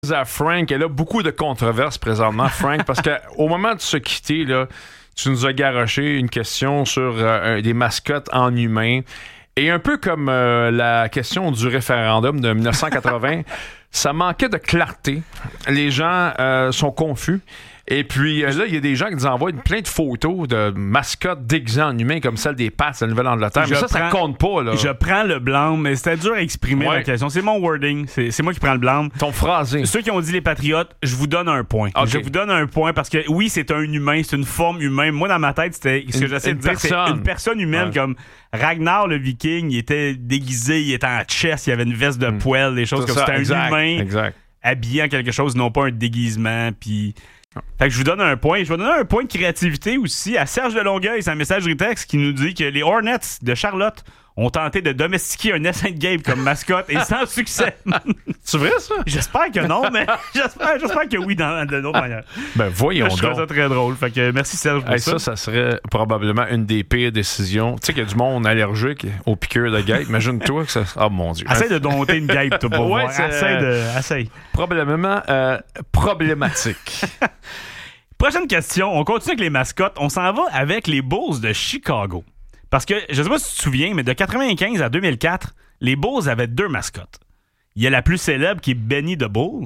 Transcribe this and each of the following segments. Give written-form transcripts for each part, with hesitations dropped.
À Frank, elle a beaucoup de controverses présentement, Frank, parce qu'au moment de se quitter, là, tu nous as garoché une question sur des mascottes en humain. Et un peu comme la question du référendum de 1980, ça manquait de clarté. Les gens sont confus. Et puis là, il y a des gens qui nous envoient plein de photos de mascottes déguisées en humains comme celle des Pats de la Nouvelle-Angleterre. Mais ça compte pas, là. Je prends le blâme, mais c'était dur à exprimer la question. C'est mon wording. C'est moi qui prends le blâme. Ton phrasé. Ceux qui ont dit les patriotes, je vous donne un point. Okay. Je vous donne un point parce que oui, c'est un humain, c'est une forme humaine. Moi, dans ma tête, c'était ce que j'essaie de dire, c'est une personne humaine comme Ragnar le Viking. Il était déguisé, il était en chess, il avait une veste de poêle, des choses comme ça. C'était un humain habillé en quelque chose, non pas un déguisement. Puis... Fait que je vous donne un point. Je vais donner un point de créativité aussi à Serge de Longueuil, c'est un messagerie texte qui nous dit que les Hornets de Charlotte ont tenté de domestiquer un essaim de Gabe comme mascotte et sans succès. C'est vrai, ça? J'espère que non, mais j'espère que oui, de d'autres manières. Ben voyons donc. Je trouve ça très drôle. Fait que merci Serge pour ça. Ça serait probablement une des pires décisions. Tu sais qu'il y a du monde allergique aux piqûres de guêpe. Imagine-toi que ça... Oh mon Dieu. Essaye de dompter une guêpe, toi, pour voir. Essaye. Probablement problématique. Prochaine question. On continue avec les mascottes. On s'en va avec les Bulls de Chicago. Parce que, je sais pas si tu te souviens, mais de 95 à 2004, les Bulls avaient 2 mascottes. Il y a la plus célèbre qui est Benny the Bull.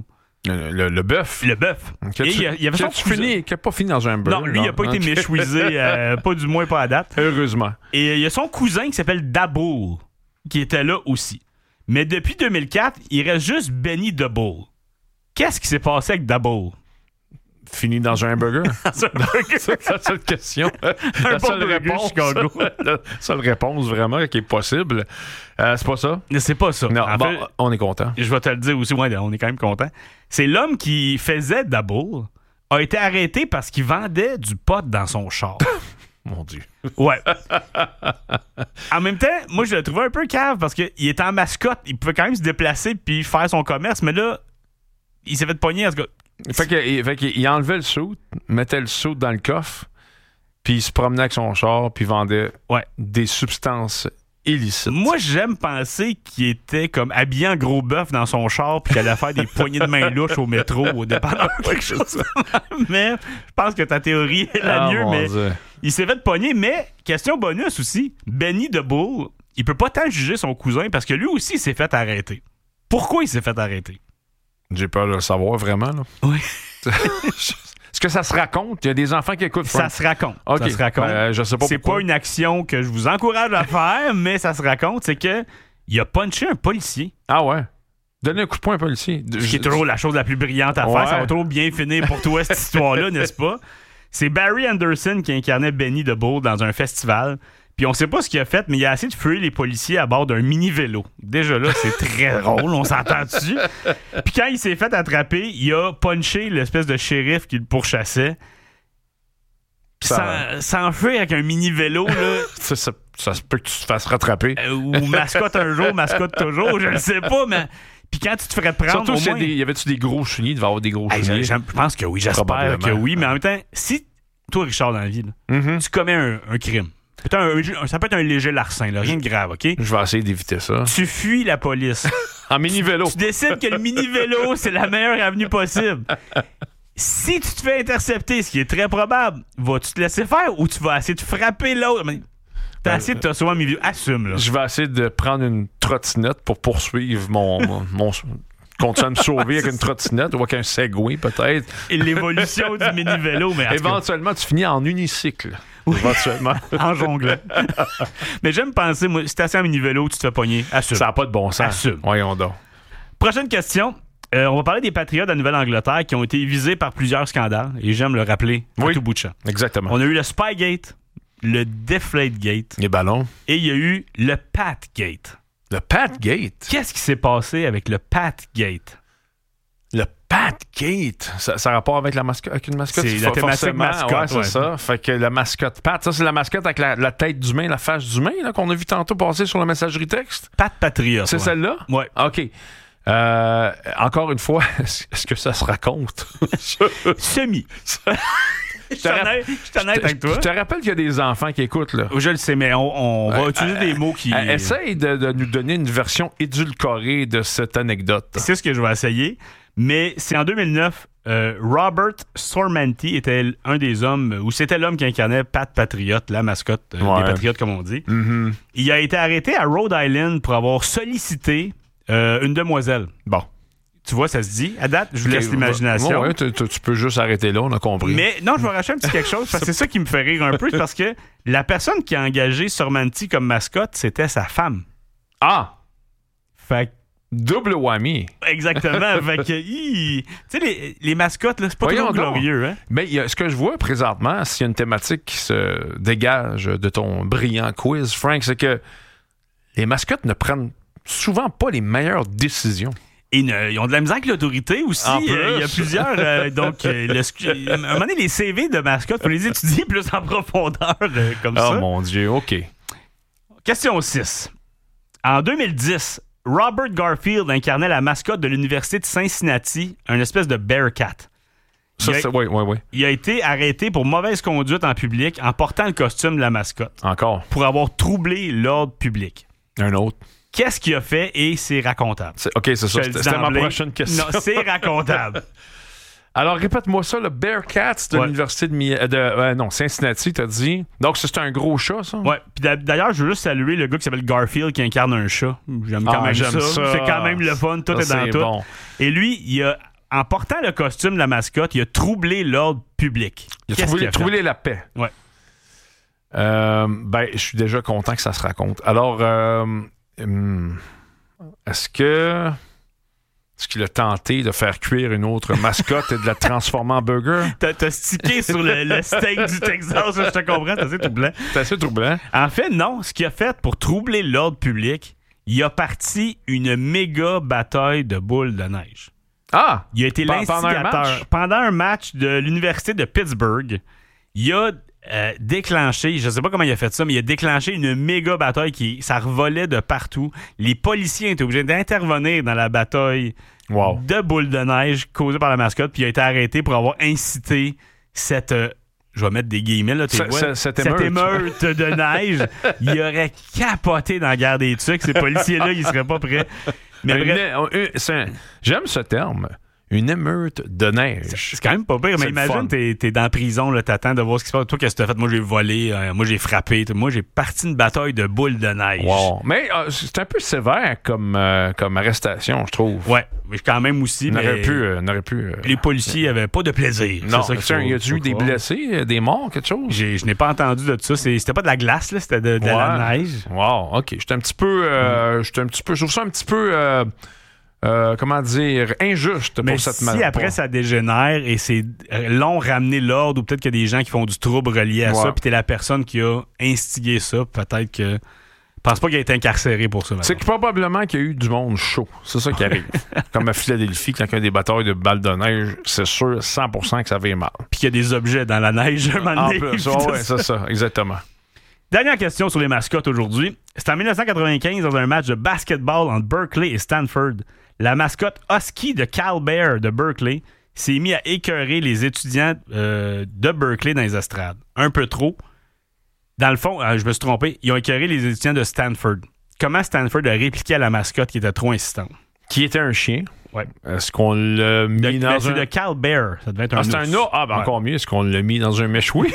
Le bœuf. Le bœuf. Et il y avait son cousin qui n'a pas fini dans un burger. Non, lui, il n'a pas été méchouisé, pas du moins pas à date. Heureusement. Et il y a son cousin qui s'appelle Dabull, qui était là aussi. Mais depuis 2004, il reste juste Benny the Bull. Qu'est-ce qui s'est passé avec Dabull? Fini dans un hamburger? C'est la seule question. La seule réponse. La seule réponse vraiment qui est possible. C'est pas ça? C'est pas ça. Non, en fait, on est content. Je vais te le dire aussi. Ouais, on est quand même content. C'est l'homme qui faisait Dabull a été arrêté parce qu'il vendait du pot dans son char. Mon Dieu. Ouais. En même temps, moi, je le trouvais un peu cave parce qu'il était en mascotte. Il pouvait quand même se déplacer puis faire son commerce. Mais là, il s'est fait pogner à ce gars. Fait qu'il enlevait le suit, mettait le suit dans le coffre, puis il se promenait avec son char, puis vendait des substances illicites. Moi, j'aime penser qu'il était comme habillé en gros bœuf dans son char, puis qu'il allait faire des poignées de main louches au métro, au dépanneur, quelque chose. Mais je pense que ta théorie est la mieux, mais il s'est fait pogner. Mais, question bonus aussi, Benny the Bull, il peut pas tant juger son cousin, parce que lui aussi, il s'est fait arrêter. Pourquoi il s'est fait arrêter? J'ai peur de le savoir, vraiment. Là. Oui. Est-ce que ça se raconte? Il y a des enfants qui écoutent. Ça se raconte. Okay. Ça se raconte. Je sais pas c'est pourquoi. Pas une action que je vous encourage à faire, mais ça se raconte. C'est que il a punché un policier. Ah ouais? Donner un coup de poing à un policier. Ce qui est toujours la chose la plus brillante à faire. Ça va trop bien finir pour toi, cette histoire-là, n'est-ce pas? C'est Barry Anderson qui incarnait Benny the Bull dans un festival. Puis on sait pas ce qu'il a fait, mais il a essayé de fuir les policiers à bord d'un mini-vélo. Déjà là, c'est très drôle, on s'entend dessus. Puis quand il s'est fait attraper, il a punché l'espèce de shérif qui le pourchassait. S'enfuir avec un mini-vélo, là... ça se peut que tu te fasses rattraper. Ou mascotte un jour, mascotte toujours, je ne sais pas, mais... Puis quand tu te ferais prendre, surtout au moins... y avait-tu des gros chenilles? Il devait y avoir des gros chenilles. Je pense que oui, j'espère que oui, mais en même temps, si toi, Richard, dans la vie, là, tu commets un crime, ça peut être un léger larcin, là, rien de grave, OK? Je vais essayer d'éviter ça. Tu fuis la police. En mini-vélo. Tu décides que le mini-vélo, c'est la meilleure avenue possible. Si tu te fais intercepter, ce qui est très probable, vas-tu te laisser faire ou tu vas essayer de frapper l'autre? T'as essayé de te sauver en milieu. Assume, là. Je vais essayer de prendre une trottinette pour poursuivre mon continuer à me sauver avec une trottinette ou avec un Segway, peut-être. Et l'évolution du mini-vélo, mais éventuellement, tu finis en unicycle. Oui. Éventuellement. En jonglant. Mais j'aime penser, moi, si t'es assis en mini-vélo, tu te fais pogner. Assume. Ça n'a pas de bon sens. Assume. Voyons donc. Prochaine question. On va parler des Patriotes de la Nouvelle-Angleterre qui ont été visés par plusieurs scandales. Et j'aime le rappeler à tout bout de champ. Exactement. On a eu le Spygate, le Deflategate. Les ballons. Et il y a eu le Patgate. Le Patgate? Qu'est-ce qui s'est passé avec le Patgate? Le Patgate? Ça a rapport avec avec une mascotte? C'est la thématique mascotte. Ouais, c'est ça. Fait que la mascotte Pat, ça, c'est la mascotte avec la tête d'humain, la face d'humain, là, qu'on a vu tantôt passer sur la messagerie texte? Pat Patriote. C'est celle-là? Oui. OK. Encore une fois, est-ce que ça se raconte? Semi. Je suis honnête avec toi. Je te rappelle qu'il y a des enfants qui écoutent, là. Je le sais, mais on va utiliser des mots qui... Essaye de nous donner une version édulcorée de cette anecdote. C'est ce que je vais essayer. Mais c'est en 2009, Robert Sormanti était un des hommes, ou c'était l'homme qui incarnait Pat Patriot, la mascotte des Patriotes, comme on dit. Mm-hmm. Il a été arrêté à Rhode Island pour avoir sollicité une demoiselle. Bon. Tu vois, ça se dit. À date, je vous laisse l'imagination. Ouais, tu peux juste arrêter là, on a compris. Mais non, je vais racheter un petit quelque chose, parce que c'est ça qui me fait rire un peu, parce que la personne qui a engagé Sormanti comme mascotte, c'était sa femme. Ah! Fait double whammy. Exactement. Fait que, tu sais, les mascottes, là, c'est pas toujours glorieux. Hein? Mais ce que je vois présentement, s'il y a une thématique qui se dégage de ton brillant quiz, Frank, c'est que les mascottes ne prennent souvent pas les meilleures décisions. Et ils ont de la misère avec l'autorité aussi. Il y a plusieurs. Donc, à un moment donné, les CV de mascottes, il faut les étudier plus en profondeur comme ça. Oh mon Dieu, OK. Question 6. En 2010, Robert Garfield incarnait la mascotte de l'Université de Cincinnati, un espèce de Bearcat. Oui. Il a été arrêté pour mauvaise conduite en public en portant le costume de la mascotte. Encore. Pour avoir troublé l'ordre public. Un autre. Qu'est-ce qu'il a fait et c'est racontable. OK, c'est ça. C'était ma prochaine question. Non, c'est racontable. Alors, répète-moi ça, le Bearcat de l'Université de Cincinnati, t'as dit. Donc, c'est un gros chat, ça? Ouais. Puis d'ailleurs, je veux juste saluer le gars qui s'appelle Garfield qui incarne un chat. J'aime quand même ça. C'est quand même le fun. Tout est dans tout. Bon. Et lui, en portant le costume de la mascotte, il a troublé l'ordre public. Il a troublé la paix. Ouais. Je suis déjà content que ça se raconte. Alors, est-ce qu'il a tenté de faire cuire une autre mascotte et de la transformer en burger? T'as stické sur le steak du Texas, je te comprends, c'est assez troublant. C'est assez troublant. En fait, non. Ce qu'il a fait pour troubler l'ordre public, il a parti une méga bataille de boules de neige. Ah! Il a été l'instigateur. Pendant un match de l'Université de Pittsburgh, il a déclenché, je sais pas comment il a fait ça, mais il a déclenché une méga bataille ça revolait de partout. Les policiers étaient obligés d'intervenir dans la bataille de boules de neige causée par la mascotte, puis il a été arrêté pour avoir incité cette... je vais mettre des guillemets, là, cette émeute de neige. Il aurait capoté dans la guerre des tucs. Ces policiers-là, ils seraient pas prêts. Mais j'aime ce terme. Une émeute de neige. C'est quand même pas pire, mais imagine, t'es dans la prison, là, t'attends de voir ce qui se passe. Toi, qu'est-ce que t'as fait? Moi, j'ai volé, moi, j'ai frappé. Moi, j'ai parti une bataille de boules de neige. Wow. Mais c'est un peu sévère comme arrestation, je trouve. Ouais, mais quand même aussi. On aurait pu. Les policiers n'avaient pas de plaisir. Non, c'est ça y a-tu eu des blessés, des morts, quelque chose? Je n'ai pas entendu de ça. C'était pas de la glace, là, c'était de la neige. Wow, OK. J'étais un petit peu. Je trouve ça un petit peu. Comment dire, injuste pour cette si après ça dégénère et c'est long ramener l'ordre, ou peut-être qu'il y a des gens qui font du trouble relié à ça, puis t'es la personne qui a instigé ça, peut-être que... Je pense pas qu'il a été incarcéré pour ça. C'est que probablement qu'il y a eu du monde chaud. C'est ça qui arrive. Comme à Philadelphie, quand il y a des batailles de balles de neige, c'est sûr 100% que ça va mal. Puis qu'il y a des objets dans la neige un moment donné. C'est ça, exactement. Dernière question sur les mascottes aujourd'hui. C'est en 1995, dans un match de basketball entre Berkeley et Stanford. La mascotte Husky de Cal Bear de Berkeley s'est mis à écœurer les étudiants de Berkeley dans les estrades. Un peu trop. Dans le fond, je me suis trompé, ils ont écœuré les étudiants de Stanford. Comment Stanford a répliqué à la mascotte qui était trop insistante? Qui était un chien. Ouais. Est-ce qu'on l'a mis dans c'est de Cal Bear. Ça devait être un ours. C'est un ours. Ah, ben encore mieux. Est-ce qu'on l'a mis dans un méchoui?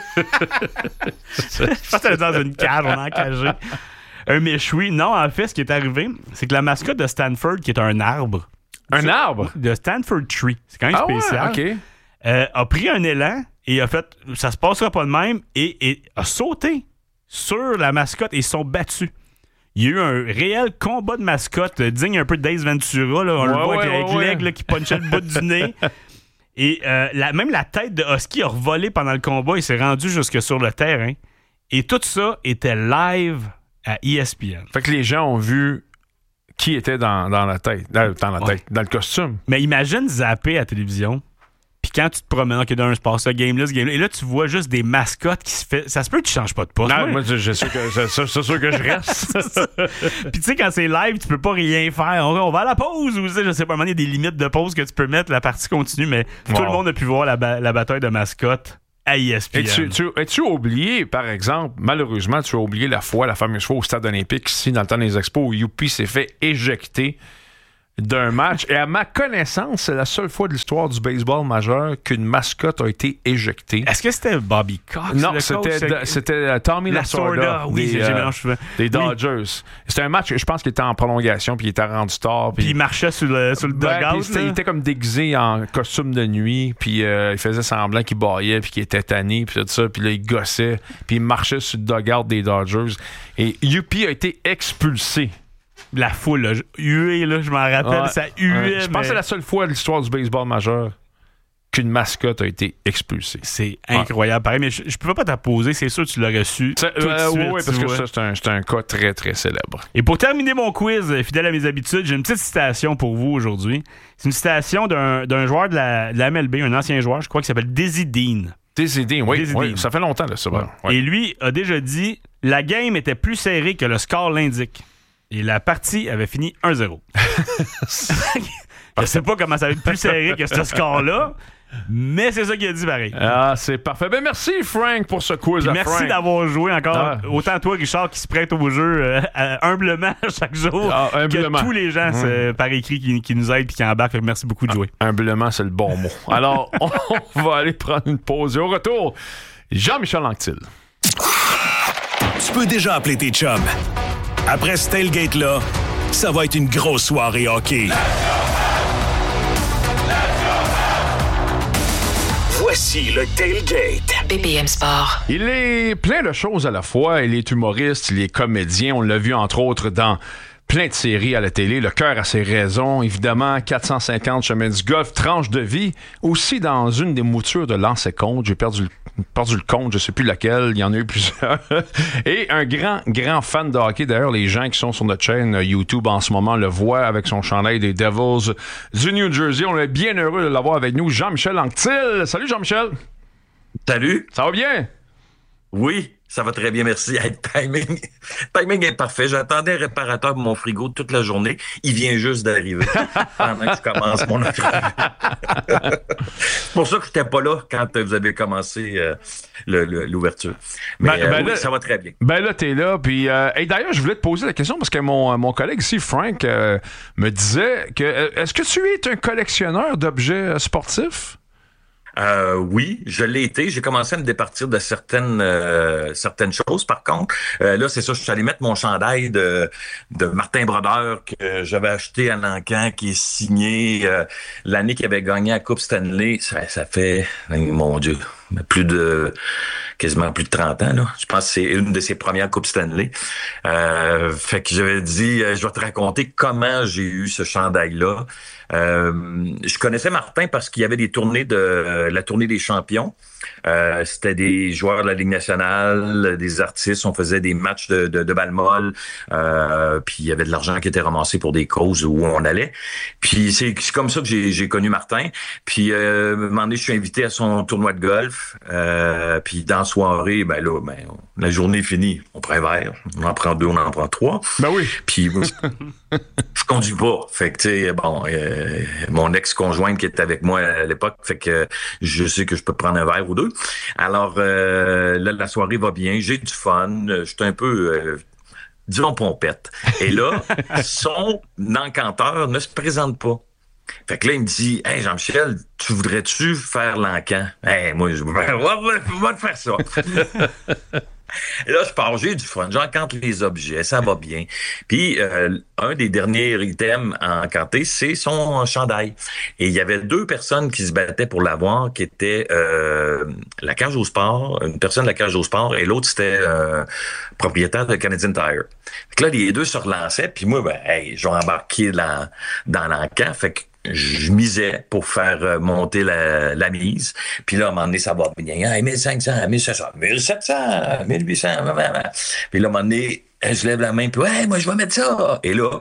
Je pense que c'était dans une cage, on a encagé. Un méchoui. Non, en fait, ce qui est arrivé, c'est que la mascotte de Stanford, qui est un arbre. Un arbre? De Stanford Tree. C'est quand même spécial. Ouais, OK. A pris un élan et a fait « ça se passera pas de même » et a sauté sur la mascotte et ils se sont battus. Il y a eu un réel combat de mascotte digne un peu de Dace Ventura. Là. On le voit avec l'aigle qui punchait le bout du nez. Et même la tête de Husky a revolé pendant le combat. Il s'est rendu jusque sur le terrain. Et tout ça était live à ESPN. Fait que les gens ont vu qui était dans la tête, dans le costume. Mais imagine zapper à la télévision, puis quand tu te promènes, OK, d'un sport, ça, game là, et là, tu vois juste des mascottes qui se fait. Ça se peut que tu changes pas de poste. Non, moi, c'est sûr que je reste. Puis tu sais, quand c'est live, tu peux pas rien faire. On va à la pause, ou je sais pas, il y a des limites de pause que tu peux mettre, la partie continue, mais tout le monde a pu voir la bataille de mascottes à ESPN. As-tu oublié, par exemple, malheureusement, tu as oublié la fameuse fois au Stade olympique, ici, dans le temps des expos, où Youpi s'est fait éjecter d'un match. Et à ma connaissance, c'est la seule fois de l'histoire du baseball majeur qu'une mascotte a été éjectée. Est-ce que c'était Bobby Cox? Non, c'était Tommy Lasorda. Oui, j'ai mélangé. Des Dodgers. Oui. C'était un match, je pense qu'il était en prolongation, puis il était rendu tard. Puis il marchait sur le dugout. Il était comme déguisé en costume de nuit, puis il faisait semblant qu'il baillait, puis qu'il était tanné, puis tout ça. Puis là, il gossait, puis il marchait sur le dugout des Dodgers. Et Yuppie a été expulsé. La foule, là, huée, là, je m'en rappelle, ça huait. Je pense que c'est la seule fois de l'histoire du baseball majeur qu'une mascotte a été expulsée. C'est incroyable. Pareil, mais je pouvais pas t'apposer, c'est sûr que tu l'aurais su. Oui, parce que ça, c'est un cas très, très célèbre. Et pour terminer mon quiz, fidèle à mes habitudes, j'ai une petite citation pour vous aujourd'hui. C'est une citation d'un joueur de la MLB, un ancien joueur, je crois, qui s'appelle Dizzy Dean. Dizzy Dean, oui, ça fait longtemps, là, ça. Ouais. Et lui a déjà dit « La game était plus serrée que le score l'indique. » Et la partie avait fini 1-0. Je sais pas comment ça va être plus serré que ce score-là, mais c'est ça qu'il a dit pareil. Ah, c'est parfait. Ben merci, Frank, pour ce quiz. Merci d'avoir joué encore. Autant toi, Richard, qui se prête au jeu humblement chaque jour, que tous les gens par écrit qui nous aident et qui embarquent. Merci beaucoup de jouer. Humblement, c'est le bon mot. Alors, on va aller prendre une pause. Et au retour, Jean-Michel Anctil. Tu peux déjà appeler tes chums. Après ce tailgate-là, ça va être une grosse soirée hockey. Voici le tailgate. BPM Sport. Il est plein de choses à la fois. Il est humoriste, il est comédien. On l'a vu entre autres dans plein de séries à la télé. Le cœur a ses raisons. Évidemment, 450 chemins du golf, tranche de vie. Aussi dans une des moutures de Lancet Compte. J'ai perdu le compte, je sais plus laquelle. Il y en a eu plusieurs. Et un grand fan de hockey. D'ailleurs, les gens qui sont sur notre chaîne YouTube en ce moment le voient avec son chandail des Devils du New Jersey. On est bien heureux de l'avoir avec nous. Jean-Michel Anctil. Salut, Jean-Michel. Salut. Ça va bien? Oui. Ça va très bien, merci. Hey, timing est parfait. J'attendais un réparateur pour mon frigo toute la journée. Il vient juste d'arriver pendant que je commence mon entrevue. C'est pour ça que je n'étais pas là quand vous avez commencé l'ouverture. Mais oui, ça va très bien. Ben là, t'es là. Puis, d'ailleurs, je voulais te poser la question parce que mon collègue ici, Frank, me disait que est-ce que tu es un collectionneur d'objets sportifs? Oui, je l'ai été. J'ai commencé à me départir de certaines choses. Par contre, là, c'est ça, je suis allé mettre mon chandail de Martin Brodeur que j'avais acheté à Nancan, qui est signé l'année qu'il avait gagné la Coupe Stanley. Ça fait, mon Dieu, quasiment plus de 30 ans, là. Je pense que c'est une de ses premières Coupes Stanley. Fait que j'avais dit, je vais te raconter comment j'ai eu ce chandail-là. Je connaissais Martin parce qu'il y avait des tournées la tournée des champions. C'était des joueurs de la Ligue nationale, des artistes. On faisait des matchs de balle molle. Puis il y avait de l'argent qui était ramassé pour des causes où on allait. Puis c'est comme ça que j'ai connu Martin. Puis à un moment donné, je suis invité à son tournoi de golf. Puis dans la soirée, la journée est finie. On prend un verre. On en prend 2, on en prend 3. Ben oui. Puis je conduis pas. Fait que, tu sais, mon ex-conjointe qui était avec moi à l'époque, fait que je sais que je peux prendre un verre ou 2. Alors, là, la soirée va bien. J'ai du fun. Je suis un peu, disons, pompette. Et là, son encanteur ne se présente pas. Fait que là, il me dit, « Hey, Jean-Michel, tu voudrais-tu faire l'encan? » Hey, moi, je vais te faire ça. Et là, je pars, j'ai du fun, j'encante les objets, ça va bien. Puis, un des derniers items à encanter, c'est son chandail. Et il y avait 2 personnes qui se battaient pour l'avoir, qui étaient la cage au sport, une personne de la cage au sport, et l'autre, c'était propriétaire de Canadian Tire. Fait que là, les 2 se relançaient, puis moi, je vais embarquer dans l'encan, fait que je misais pour faire monter la mise. Puis là, à un moment donné, ça va bien. Hey, 1500, 1600, 1700, 1800. Puis là, à un moment donné, je lève la main, puis hey, moi, je vais mettre ça. Et là,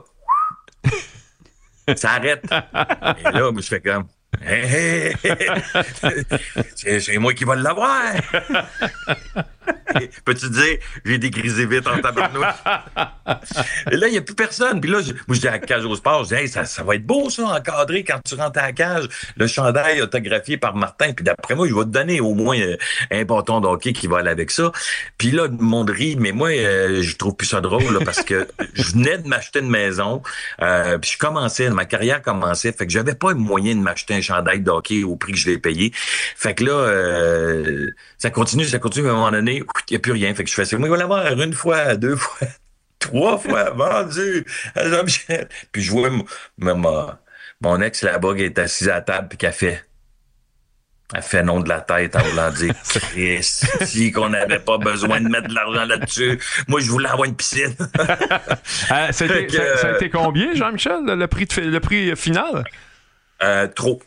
ça arrête. Et là, moi, je fais comme, hey, c'est moi qui vais l'avoir. Peux-tu dire, j'ai dégrisé vite en tabarnouche. Et là, il n'y a plus personne. Puis là, moi, je dis à la cage au sport, je dis, hey, ça va être beau, ça, encadré quand tu rentres à la cage. Le chandail autographié par Martin. Puis d'après moi, il va te donner au moins un bâton de hockey qui va aller avec ça. Puis là, le monde rit, mais moi, je trouve plus ça drôle, là, parce que je venais de m'acheter une maison. Puis ma carrière commençait. Fait que j'avais pas moyen de m'acheter un chandail de hockey au prix que je l'ai payé. Fait que là, ça continue, à un moment donné, il n'y a plus rien. Fait que je fais ça. Moi, il va l'avoir une fois, 2 fois, 3 fois vendu à Jean-Michel. Puis je vois mon ex là-bas qui est assise à la table puis qu'elle fait non de la tête en voulant dire si qu'on n'avait pas besoin de mettre de l'argent là-dessus. Moi, je voulais avoir une piscine. Ça a été combien, Jean-Michel, le prix final? Trop.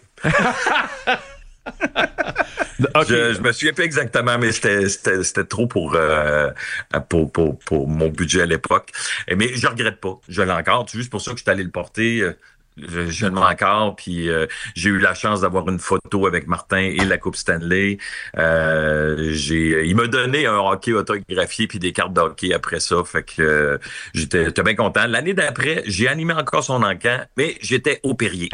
Okay. Je me souviens pas exactement, mais c'était trop pour mon budget à l'époque. Mais je regrette pas. Je l'ai encore. C'est juste pour ça que je suis allé le porter. Je l'aime encore, puis j'ai eu la chance d'avoir une photo avec Martin et la Coupe Stanley. Il m'a donné un hockey autographié puis des cartes de hockey après ça, fait que j'étais bien content. L'année d'après, j'ai animé encore son encamp, mais j'étais au Perrier.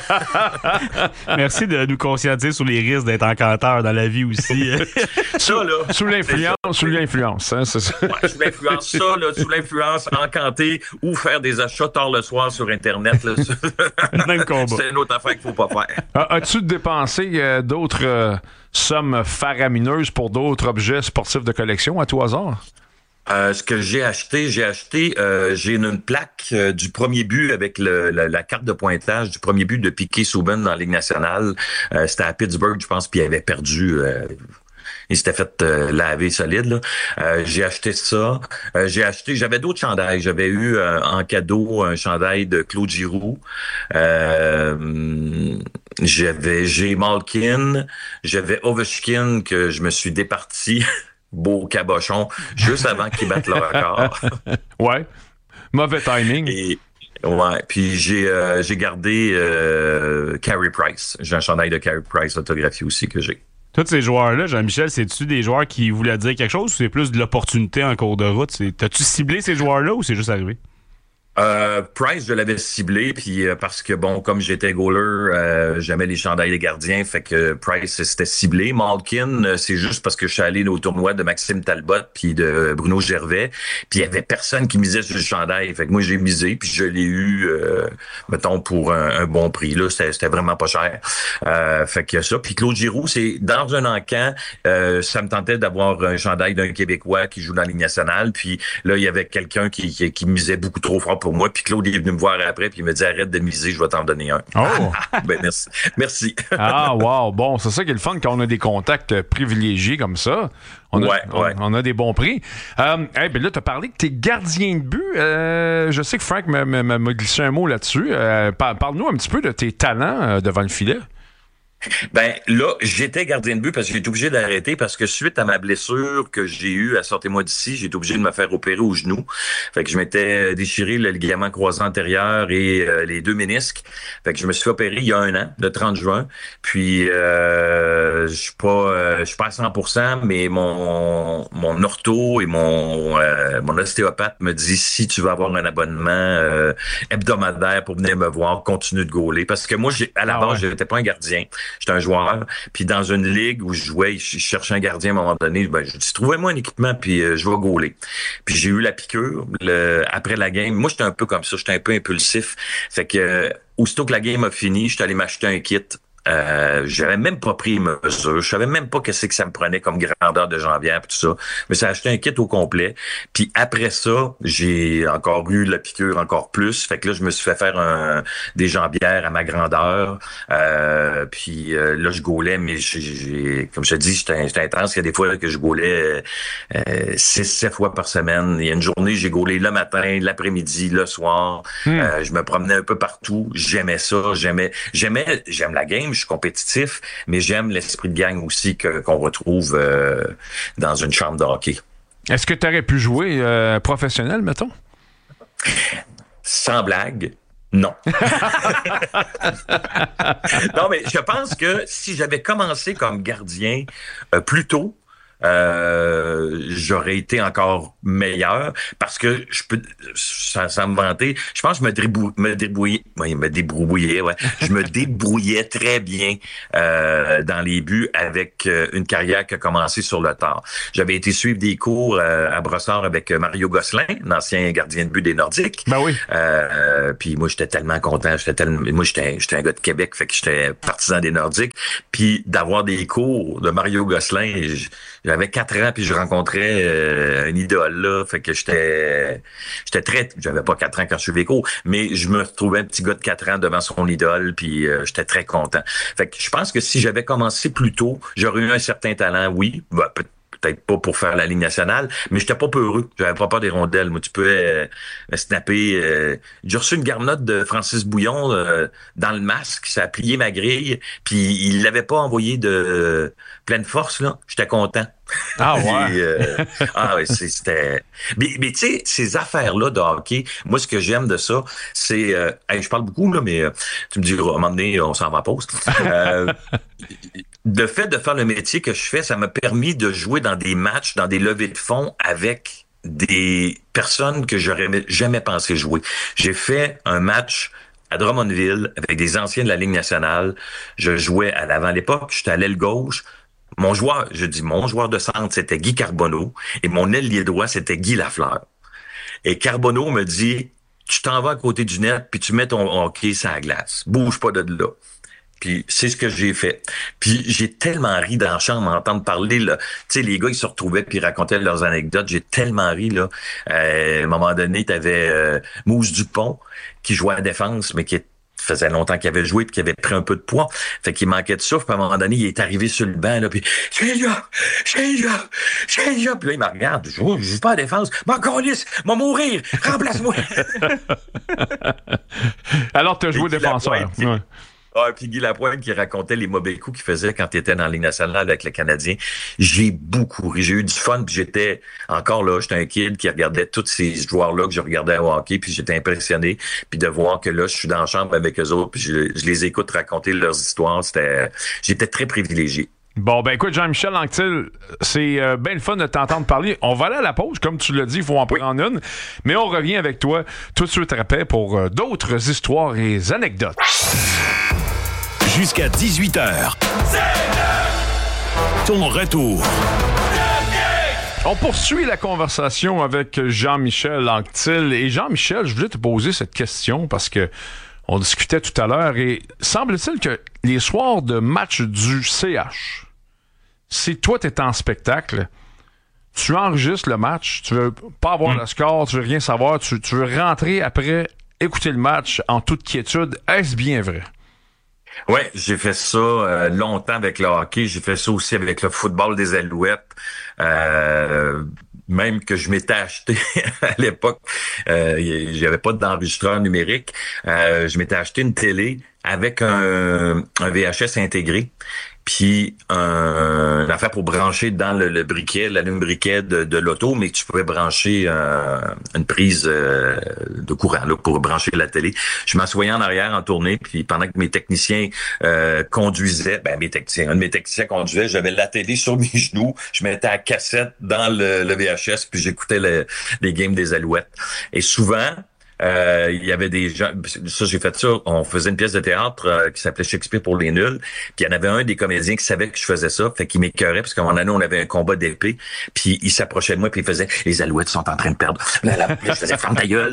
Merci de nous conscientiser sur les risques d'être encanteur dans la vie aussi. Ça, là. Sous l'influence, hein, c'est ça. Ouais, sous l'influence, ça, là, sous l'influence, encanter ou faire des achats tard le soir sur Internet, là. Même combat. C'est une autre affaire qu'il faut pas faire. As-tu dépensé d'autres sommes faramineuses pour d'autres objets sportifs de collection à tout hasard? Ce que j'ai acheté, j'ai une plaque du premier but avec la carte de pointage du premier but de Piquet Souben dans la Ligue nationale. C'était à Pittsburgh, je pense, puis il avait perdu... il s'était fait laver solide, là. J'ai acheté ça. J'avais d'autres chandails. J'avais eu en cadeau un chandail de Claude Giroux. J'ai Malkin. J'avais Ovechkin que je me suis départi. Beau cabochon, juste avant qu'ils battent le record. Ouais. Mauvais timing. Ouais, puis j'ai gardé Carey Price. J'ai un chandail de Carey Price autographié aussi que j'ai. Tous ces joueurs-là, Jean-Michel, c'est-tu des joueurs qui voulaient dire quelque chose ou c'est plus de l'opportunité en cours de route? T'as-tu ciblé ces joueurs-là ou c'est juste arrivé? Price, je l'avais ciblé, puis parce que, bon, comme j'étais goaler, j'aimais les chandails des gardiens, fait que Price, c'était ciblé. Malkin, c'est juste parce que je suis allé au tournoi de Maxime Talbot puis de Bruno Gervais, puis il y avait personne qui misait sur le chandail, fait que moi, j'ai misé, puis je l'ai eu, mettons, pour un bon prix. Là, c'était vraiment pas cher. Fait que ça. Puis Claude Giroux, c'est dans un encan, ça me tentait d'avoir un chandail d'un Québécois qui joue dans la Ligue nationale, puis là, il y avait quelqu'un qui misait beaucoup trop fort pour moi, puis Claude est venu me voir après, puis il me dit arrête de miser, je vais t'en donner un. Oh! Ben merci. Ah wow, bon, c'est ça qui est le fun quand on a des contacts privilégiés comme ça. On a des bons prix. Ben là, tu as parlé que t'es gardien de but. Je sais que Frank m'a glissé un mot là-dessus. Parle-nous un petit peu de tes talents devant le filet. Ben là, j'étais gardien de but parce que j'ai été obligé d'arrêter parce que suite à ma blessure que j'ai eue à Sortez-moi d'ici, j'ai été obligé de me faire opérer au genou. Fait que je m'étais déchiré le ligament croisé antérieur et les 2 ménisques. Fait que je me suis fait opérer il y a 1 an, le 30 juin. Puis je suis pas à 100%, mais mon ortho et mon ostéopathe me dit si tu veux avoir un abonnement hebdomadaire pour venir me voir, continue de gauler. Parce que moi, à la base, j'étais pas un gardien. J'étais un joueur, puis dans une ligue où je jouais, je cherchais un gardien à un moment donné, ben, je dis, trouvez-moi un équipement, puis je vais gauler. Puis j'ai eu la piqûre après la game. Moi, j'étais un peu comme ça, j'étais un peu impulsif. Fait que, aussitôt que la game a fini, j'étais allé m'acheter un kit. J'avais même pas pris mes mesures. Je savais même pas qu'est-ce que ça me prenait comme grandeur de jambière et tout ça. Mais ça a acheté un kit au complet. Puis après ça, j'ai encore eu la piqûre encore plus. Fait que là, je me suis fait faire des jambières à ma grandeur. Puis là, je gaulais, mais comme je te dis, j'étais intense. Il y a des fois que je gaulais 6-7 fois par semaine. Il y a une journée, j'ai gaulé le matin, l'après-midi, le soir. Je me promenais un peu partout. J'aimais ça. J'aime la game. Je suis compétitif, mais j'aime l'esprit de gang aussi qu'on retrouve dans une chambre de hockey. Est-ce que tu aurais pu jouer professionnel, mettons? Sans blague, non. Non, mais je pense que si j'avais commencé comme gardien plus tôt, j'aurais été encore meilleur parce que sans me vanter, je pense que je me débrouillais très bien dans les buts avec une carrière qui a commencé sur le tard. J'avais été suivre des cours à Brossard avec Mario Gosselin, l'ancien gardien de but des Nordiques. Ben oui. Puis moi, j'étais tellement content. Moi, j'étais un gars de Québec, fait que j'étais partisan des Nordiques. Puis d'avoir des cours de Mario Gosselin, j'avais 4 ans, puis je rencontrais une idole, là. Fait que j'avais pas 4 ans quand je suivais les cours, mais je me retrouvais un petit gars de 4 ans devant son idole, puis j'étais très content. Fait que je pense que si j'avais commencé plus tôt, j'aurais eu un certain talent, oui. Peut-être pas pour faire la Ligue nationale, mais j'étais pas peureux. J'avais pas peur des rondelles. Moi, tu peux snapper. J'ai reçu une garnotte de Francis Bouillon dans le masque. Ça a plié ma grille. Puis il l'avait pas envoyé de pleine force, là. J'étais content. Ah ouais. Ouais, c'était. Mais tu sais, ces affaires-là de hockey, moi, ce que j'aime de ça, c'est. Je parle beaucoup, là, mais tu me diras, à un moment donné, on s'en va en pause. Le fait de faire le métier que je fais, ça m'a permis de jouer dans des matchs, dans des levées de fonds avec des personnes que j'aurais jamais pensé jouer. J'ai fait un match à Drummondville avec des anciens de la Ligue nationale. Je jouais à l'avant l'époque, j'étais à l'aile gauche. Mon joueur de centre, c'était Guy Carbonneau et mon ailier droit, c'était Guy Lafleur. Et Carbonneau me dit, tu t'en vas à côté du net puis tu mets ton hockey sur la glace. Bouge pas de là. Puis c'est ce que j'ai fait. Puis j'ai tellement ri dans la chambre à entendre parler, là. Tu sais, les gars, ils se retrouvaient puis ils racontaient leurs anecdotes. J'ai tellement ri, là. À un moment donné, t'avais Mousse Dupont qui jouait à la défense, mais qui faisait longtemps qu'il avait joué puis qu'il avait pris un peu de poids. Fait qu'il manquait de souffle. Puis à un moment donné, il est arrivé sur le banc, là, puis « J'ai là! » Puis là, il me regarde. Je joue pas à la défense. « M'en calisse! M'en mourir! Remplace-moi! » Alors, t'as joué défenseur. Ouais. Ah, puis Guy Lapointe qui racontait les mauvais coups qu'il faisait quand il était dans la Ligue nationale avec le Canadien. J'ai beaucoup ri. J'ai eu du fun, puis j'étais encore là, j'étais un kid qui regardait tous ces joueurs-là que je regardais au hockey, puis j'étais impressionné. Puis de voir que là, je suis dans la chambre avec eux autres, puis je les écoute raconter leurs histoires. J'étais très privilégié. Bon, ben écoute, Jean-Michel Anctil, c'est bien le fun de t'entendre parler. On va aller à la pause, comme tu l'as dit, il faut en prendre une. Mais on revient avec toi tout de suite après pour d'autres histoires et anecdotes. Jusqu'à 18h. Ton retour. On poursuit la conversation avec Jean-Michel Anctil. Et Jean-Michel, je voulais te poser cette question parce que on discutait tout à l'heure et semble-t-il que les soirs de match du CH, si toi t'es en spectacle, tu enregistres le match, tu veux pas avoir le score, tu veux rien savoir, tu veux rentrer après, écouter le match en toute quiétude. Est-ce bien vrai? Ouais, j'ai fait ça longtemps avec le hockey. J'ai fait ça aussi avec le football des Alouettes. Même que je m'étais acheté à l'époque, j'avais pas d'enregistreur numérique. Je m'étais acheté une télé avec un VHS intégré. Puis une affaire pour brancher dans le briquet, l'allume-briquet de l'auto, mais tu pouvais brancher une prise de courant là, pour brancher la télé. Je m'assoyais en arrière en tournée, puis pendant que mes techniciens conduisaient, un de mes techniciens conduisait, j'avais la télé sur mes genoux, je mettais la cassette dans le VHS, puis j'écoutais les games des Alouettes. Et souvent, il y avait des gens, ça j'ai fait ça, on faisait une pièce de théâtre qui s'appelait Shakespeare pour les nuls, puis il y en avait un des comédiens qui savait que je faisais ça, fait qu'il m'écœurait parce qu'à un moment donné on avait un combat d'épée, puis il s'approchait de moi puis il faisait « Les Alouettes sont en train de perdre ». Je faisais « Ferme ta gueule ».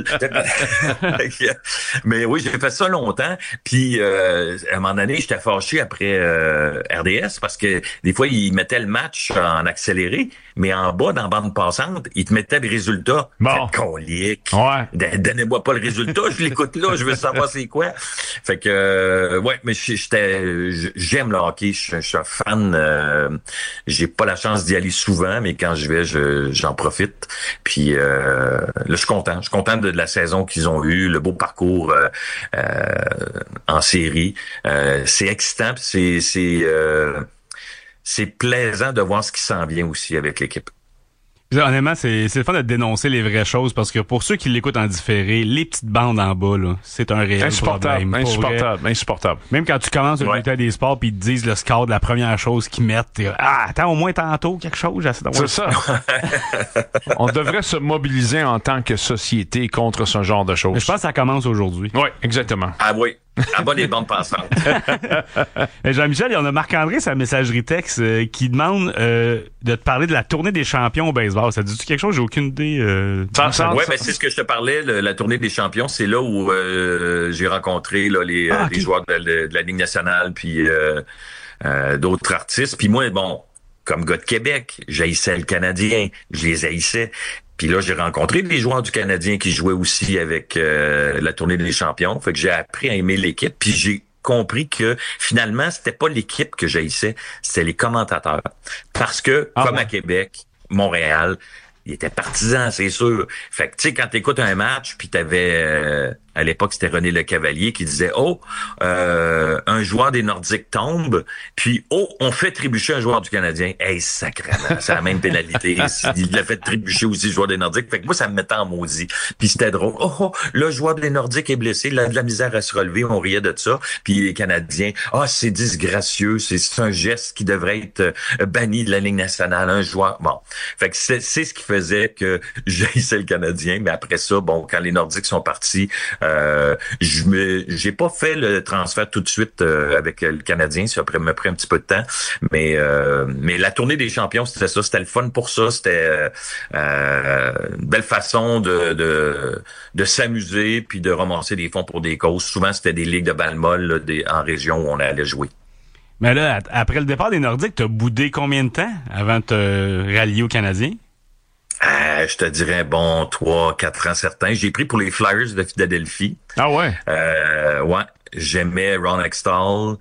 Mais oui, j'ai fait ça longtemps, puis à un moment donné j'étais fâché après RDS parce que des fois ils mettaient le match en accéléré, mais en bas dans la bande passante, ils te mettaient les résultats. Bon. Colique. Ouais. Donnez-moi pas le résultat, je l'écoute là, je veux savoir c'est quoi. Fait que ouais, mais j'aime le hockey, je suis un fan. J'ai pas la chance d'y aller souvent, mais quand je vais, j'en profite. Puis là, je suis content de la saison qu'ils ont eue, le beau parcours en série. C'est excitant, puis c'est plaisant de voir ce qui s'en vient aussi avec l'équipe. Honnêtement, c'est le fun de dénoncer les vraies choses parce que pour ceux qui l'écoutent en différé, les petites bandes en bas, là, c'est un réel problème. Insupportable. Même quand tu commences le bulletin des sports puis ils te disent le score de la première chose qu'ils mettent, attends, au moins tantôt quelque chose. C'est ça. On devrait se mobiliser en tant que société contre ce genre de choses. Mais je pense que ça commence aujourd'hui. Oui, exactement. Ah oui. À bas les bandes passantes. Jean-Michel, il y en a Marc-André, sa messagerie texte, qui demande de te parler de la tournée des champions au baseball. Ça dit-tu quelque chose? J'ai aucune idée. Oui, c'est ce que je te parlais, la tournée des champions. C'est là où j'ai rencontré là, les joueurs de la Ligue nationale puis d'autres artistes. Puis moi, bon, comme gars de Québec, j'haïssais le Canadien. Je les haïssais. Puis là, j'ai rencontré des joueurs du Canadien qui jouaient aussi avec la tournée des champions. Fait que j'ai appris à aimer l'équipe. Puis j'ai compris que finalement, c'était pas l'équipe que j'haïssais, c'était les commentateurs. Parce que, comme à Québec, Montréal, ils étaient partisans, c'est sûr. Fait que, tu sais, quand t'écoutes un match, puis t'avais... à l'époque, c'était René Lecavalier qui disait un joueur des Nordiques tombe, puis on fait trébucher un joueur du Canadien. Hey, sacrément, c'est la même pénalité. Il l'a fait trébucher aussi, le joueur des Nordiques. Fait que moi, ça me mettait en maudit. Puis c'était drôle. Le joueur des Nordiques est blessé, il a de la misère à se relever, on riait de ça. Puis les Canadiens, c'est disgracieux, c'est un geste qui devrait être banni de la Ligue nationale, un joueur. Bon. Fait que c'est ce qui faisait que j'haïssais le Canadien, mais après ça, bon, quand les Nordiques sont partis, j'ai pas fait le transfert tout de suite avec le Canadien, ça m'a pris un petit peu de temps, mais la tournée des champions, c'était ça, c'était le fun pour ça, c'était une belle façon de s'amuser puis de ramasser des fonds pour des causes. Souvent, c'était des ligues de balle molle en région où on allait jouer. Mais là, après le départ des Nordiques, t'as boudé combien de temps avant de te rallier aux Canadiens? Je te dirais, 3-4 ans certains. J'ai pris pour les Flyers de Philadelphie. Ah ouais? Ouais. J'aimais Ron Hextall.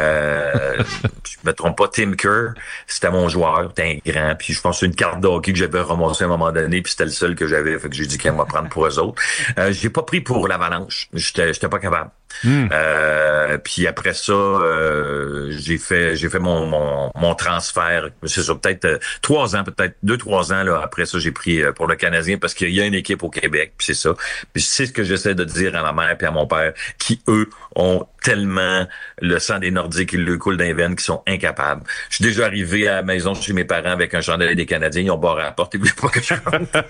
Je me trompe pas, Tim Kerr. C'était mon joueur. C'était un grand. Puis je pense que c'est une carte de hockey que j'avais ramassée à un moment donné. Puis c'était le seul que j'avais. Fait que j'ai dit qu'elle va prendre pour eux autres. J'ai pas pris pour l'Avalanche. J'étais pas capable. Puis après ça, j'ai fait mon transfert. C'est ça, peut-être 3 ans, peut-être 2-3 ans là. Après ça, j'ai pris pour le Canadien parce qu'il y a une équipe au Québec. Puis c'est ça. Puis c'est ce que j'essaie de dire à ma mère puis à mon père, qui eux ont tellement le sang des Nordiques, ils le coulent dans les veines, qui sont incapables. Je suis déjà arrivé à la maison chez mes parents avec un chandail des Canadiens, ils ont barré à la porte, ils voulaient pas que je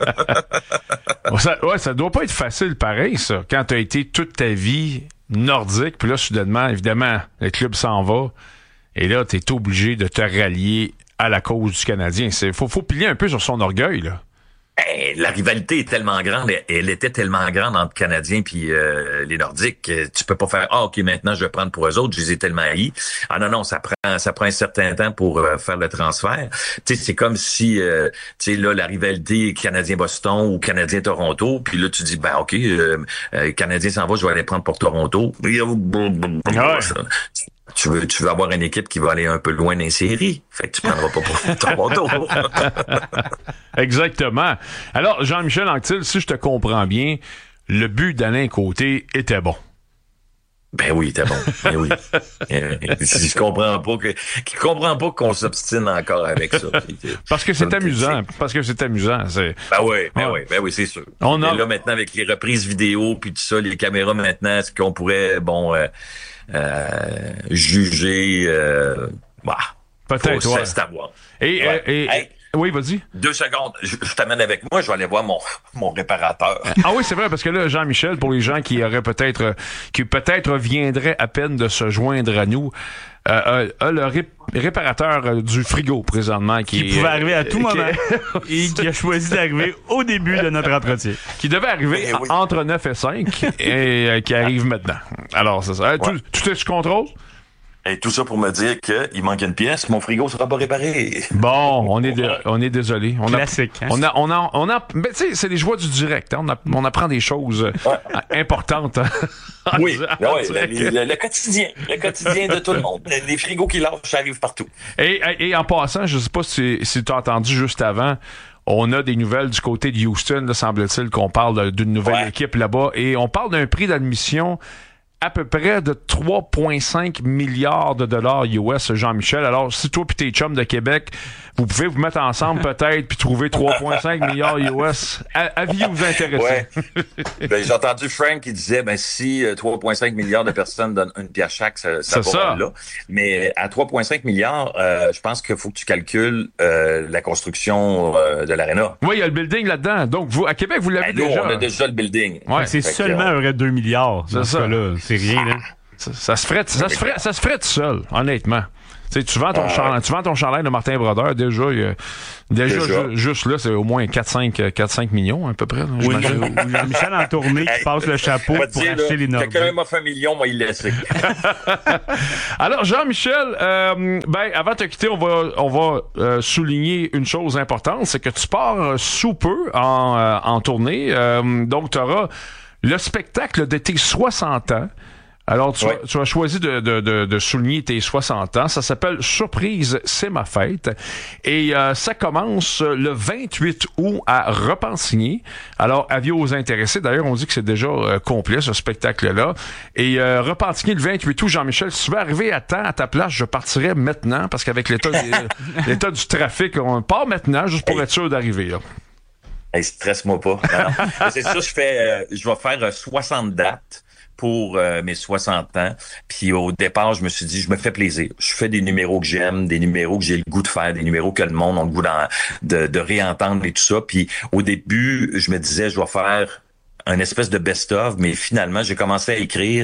rentre. Ça doit pas être facile pareil, ça, quand t'as été toute ta vie nordique, puis là, soudainement, évidemment, le club s'en va, et là, t'es obligé de te rallier à la cause du Canadien. Faut plier un peu sur son orgueil, là. La rivalité est tellement grande, elle était tellement grande entre Canadiens puis les Nordiques, tu peux pas faire OK, maintenant je vais prendre pour eux autres, je les ai tellement haïs. Ah non, ça prend un certain temps pour faire le transfert. Tu sais, c'est comme si tu sais là la rivalité Canadien-Boston ou Canadien-Toronto, puis là tu dis OK, Canadien s'en va, je vais aller prendre pour Toronto. Tu veux avoir une équipe qui va aller un peu loin dans les séries. Fait que tu prendras pas pour Toronto. Exactement. Alors, Jean-Michel Anctil, si je te comprends bien, le but d'Alain Côté était bon. Ben oui, il était bon. Ben oui. Je comprends pas qu'on s'obstine encore avec ça. Parce que c'est amusant. Ben oui, c'est sûr. Et là, maintenant, avec les reprises vidéo puis tout ça, les caméras maintenant, est-ce qu'on pourrait, juger, peut-être, ouais. C'est à voir. Oui, vas-y. 2 secondes, je t'amène avec moi, je vais aller voir mon réparateur. Ah oui, c'est vrai, parce que là, Jean-Michel, pour les gens qui peut-être viendraient à peine de se joindre à nous, a le réparateur du frigo présentement qui pouvait arriver à tout moment et qui a choisi d'arriver au début de notre entretien. Qui devait arriver entre 9 et 5 et qui arrive maintenant. Alors, c'est ça. Tout est sous contrôle? Et tout ça pour me dire qu'il manque une pièce, mon frigo sera pas réparé. Bon, on est désolé. Classique. Mais tu sais, c'est les joies du direct. Hein? On apprend des choses importantes. Le quotidien de tout le monde. Les frigos qui lâchent arrivent partout. Et en passant, je sais pas si tu as entendu juste avant, on a des nouvelles du côté de Houston, là, semble-t-il qu'on parle d'une nouvelle équipe là-bas, et on parle d'un prix d'admission à peu près de 3,5 milliards de dollars US, Jean-Michel. Alors, si toi et tes chums de Québec, vous pouvez vous mettre ensemble peut-être puis trouver 3,5 milliards US. Aviez-vous intéressé? Ouais. J'ai entendu Frank qui disait, si 3,5 milliards de personnes donnent une pièce chaque, ça va là. Mais à 3,5 milliards, je pense qu'il faut que tu calcules la construction de l'aréna. Oui, il y a le building là-dedans. Donc, vous, à Québec, vous l'avez déjà. On a déjà le building. Ouais, c'est seulement 2 milliards. C'est ça. Là. C'est rien, là. Ça se ferait tout seul, honnêtement. Tu sais, tu vends ton chandail de Martin Brodeur, déjà juste là, c'est au moins 4-5 millions à peu près. Là, oui, Jean-Michel en tournée qui passe le chapeau pour acheter les Nordiques. Quelqu'un m'a fait 1 million, moi, il laisse. Alors, Jean-Michel, avant de te quitter, on va souligner une chose importante, c'est que tu pars sous peu en tournée. Donc, tu auras le spectacle de tes 60 ans. Alors, tu as choisi de souligner tes 60 ans. Ça s'appelle Surprise, c'est ma fête. Et ça commence le 28 août à Repentigny. Alors, avis aux intéressés. D'ailleurs, on dit que c'est déjà complet, ce spectacle-là. Et Repentigny, le 28 août, Jean-Michel, si tu veux arriver à temps à ta place, je partirais maintenant, parce qu'avec l'état du trafic, on part maintenant, juste pour être sûr d'arriver, là. Hey, stresse-moi pas. Non. C'est sûr, je vais faire 60 dates pour mes 60 ans. Puis au départ, je me suis dit, je me fais plaisir. Je fais des numéros que j'aime, des numéros que j'ai le goût de faire, des numéros que le monde a le goût de réentendre et tout ça. Puis au début, je me disais, je vais faire un espèce de best-of, mais finalement, j'ai commencé à écrire.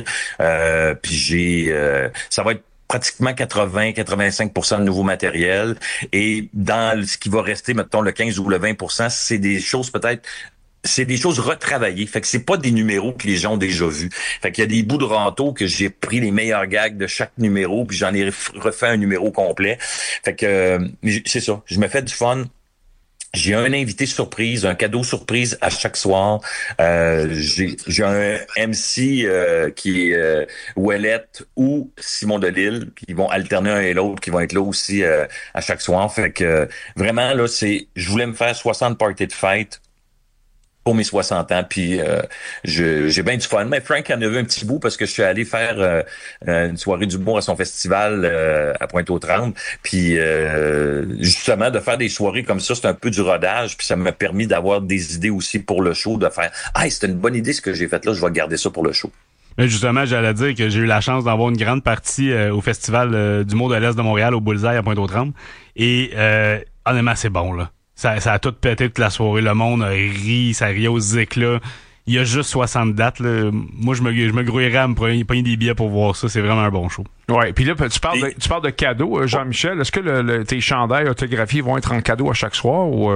Puis ça va être pratiquement 80-85% de nouveau matériel. Et dans ce qui va rester, mettons, le 15 ou le 20%, c'est des choses retravaillées. Fait que c'est pas des numéros que les gens ont déjà vus. Fait qu'il y a des bouts de râteau que j'ai pris les meilleurs gags de chaque numéro, puis j'en ai refait un numéro complet. Fait que c'est ça. Je me fais du fun. J'ai un invité surprise, un cadeau surprise à chaque soir. J'ai un MC qui est Ouellette ou Simon Delille, qui vont alterner un et l'autre, qui vont être là aussi à chaque soir. Fait que vraiment, là, je voulais me faire 60 parties de fête pour mes 60 ans, puis j'ai bien du fun. Mais Frank en a vu un petit bout parce que je suis allé faire une soirée d'humour à son festival à Pointe-aux-Trembles, puis justement, de faire des soirées comme ça, c'est un peu du rodage, puis ça m'a permis d'avoir des idées aussi pour le show, de faire « Ah, c'était une bonne idée ce que j'ai fait là, je vais garder ça pour le show ». Mais justement, j'allais dire que j'ai eu la chance d'avoir une grande partie au Festival d'humour de l'Est de Montréal, au Bullseye à Pointe-aux-Trembles, et honnêtement, c'est bon, là. Ça a tout pété toute la soirée. Le monde a ri, ça riait aux éclats. Il y a juste 60 dates, là. Moi, je me grouillerais à me pogner des billets pour voir ça. C'est vraiment un bon show. Ouais, puis là, tu parles de cadeaux, Jean-Michel. Est-ce que tes chandails autographiés vont être en cadeau à chaque soir ou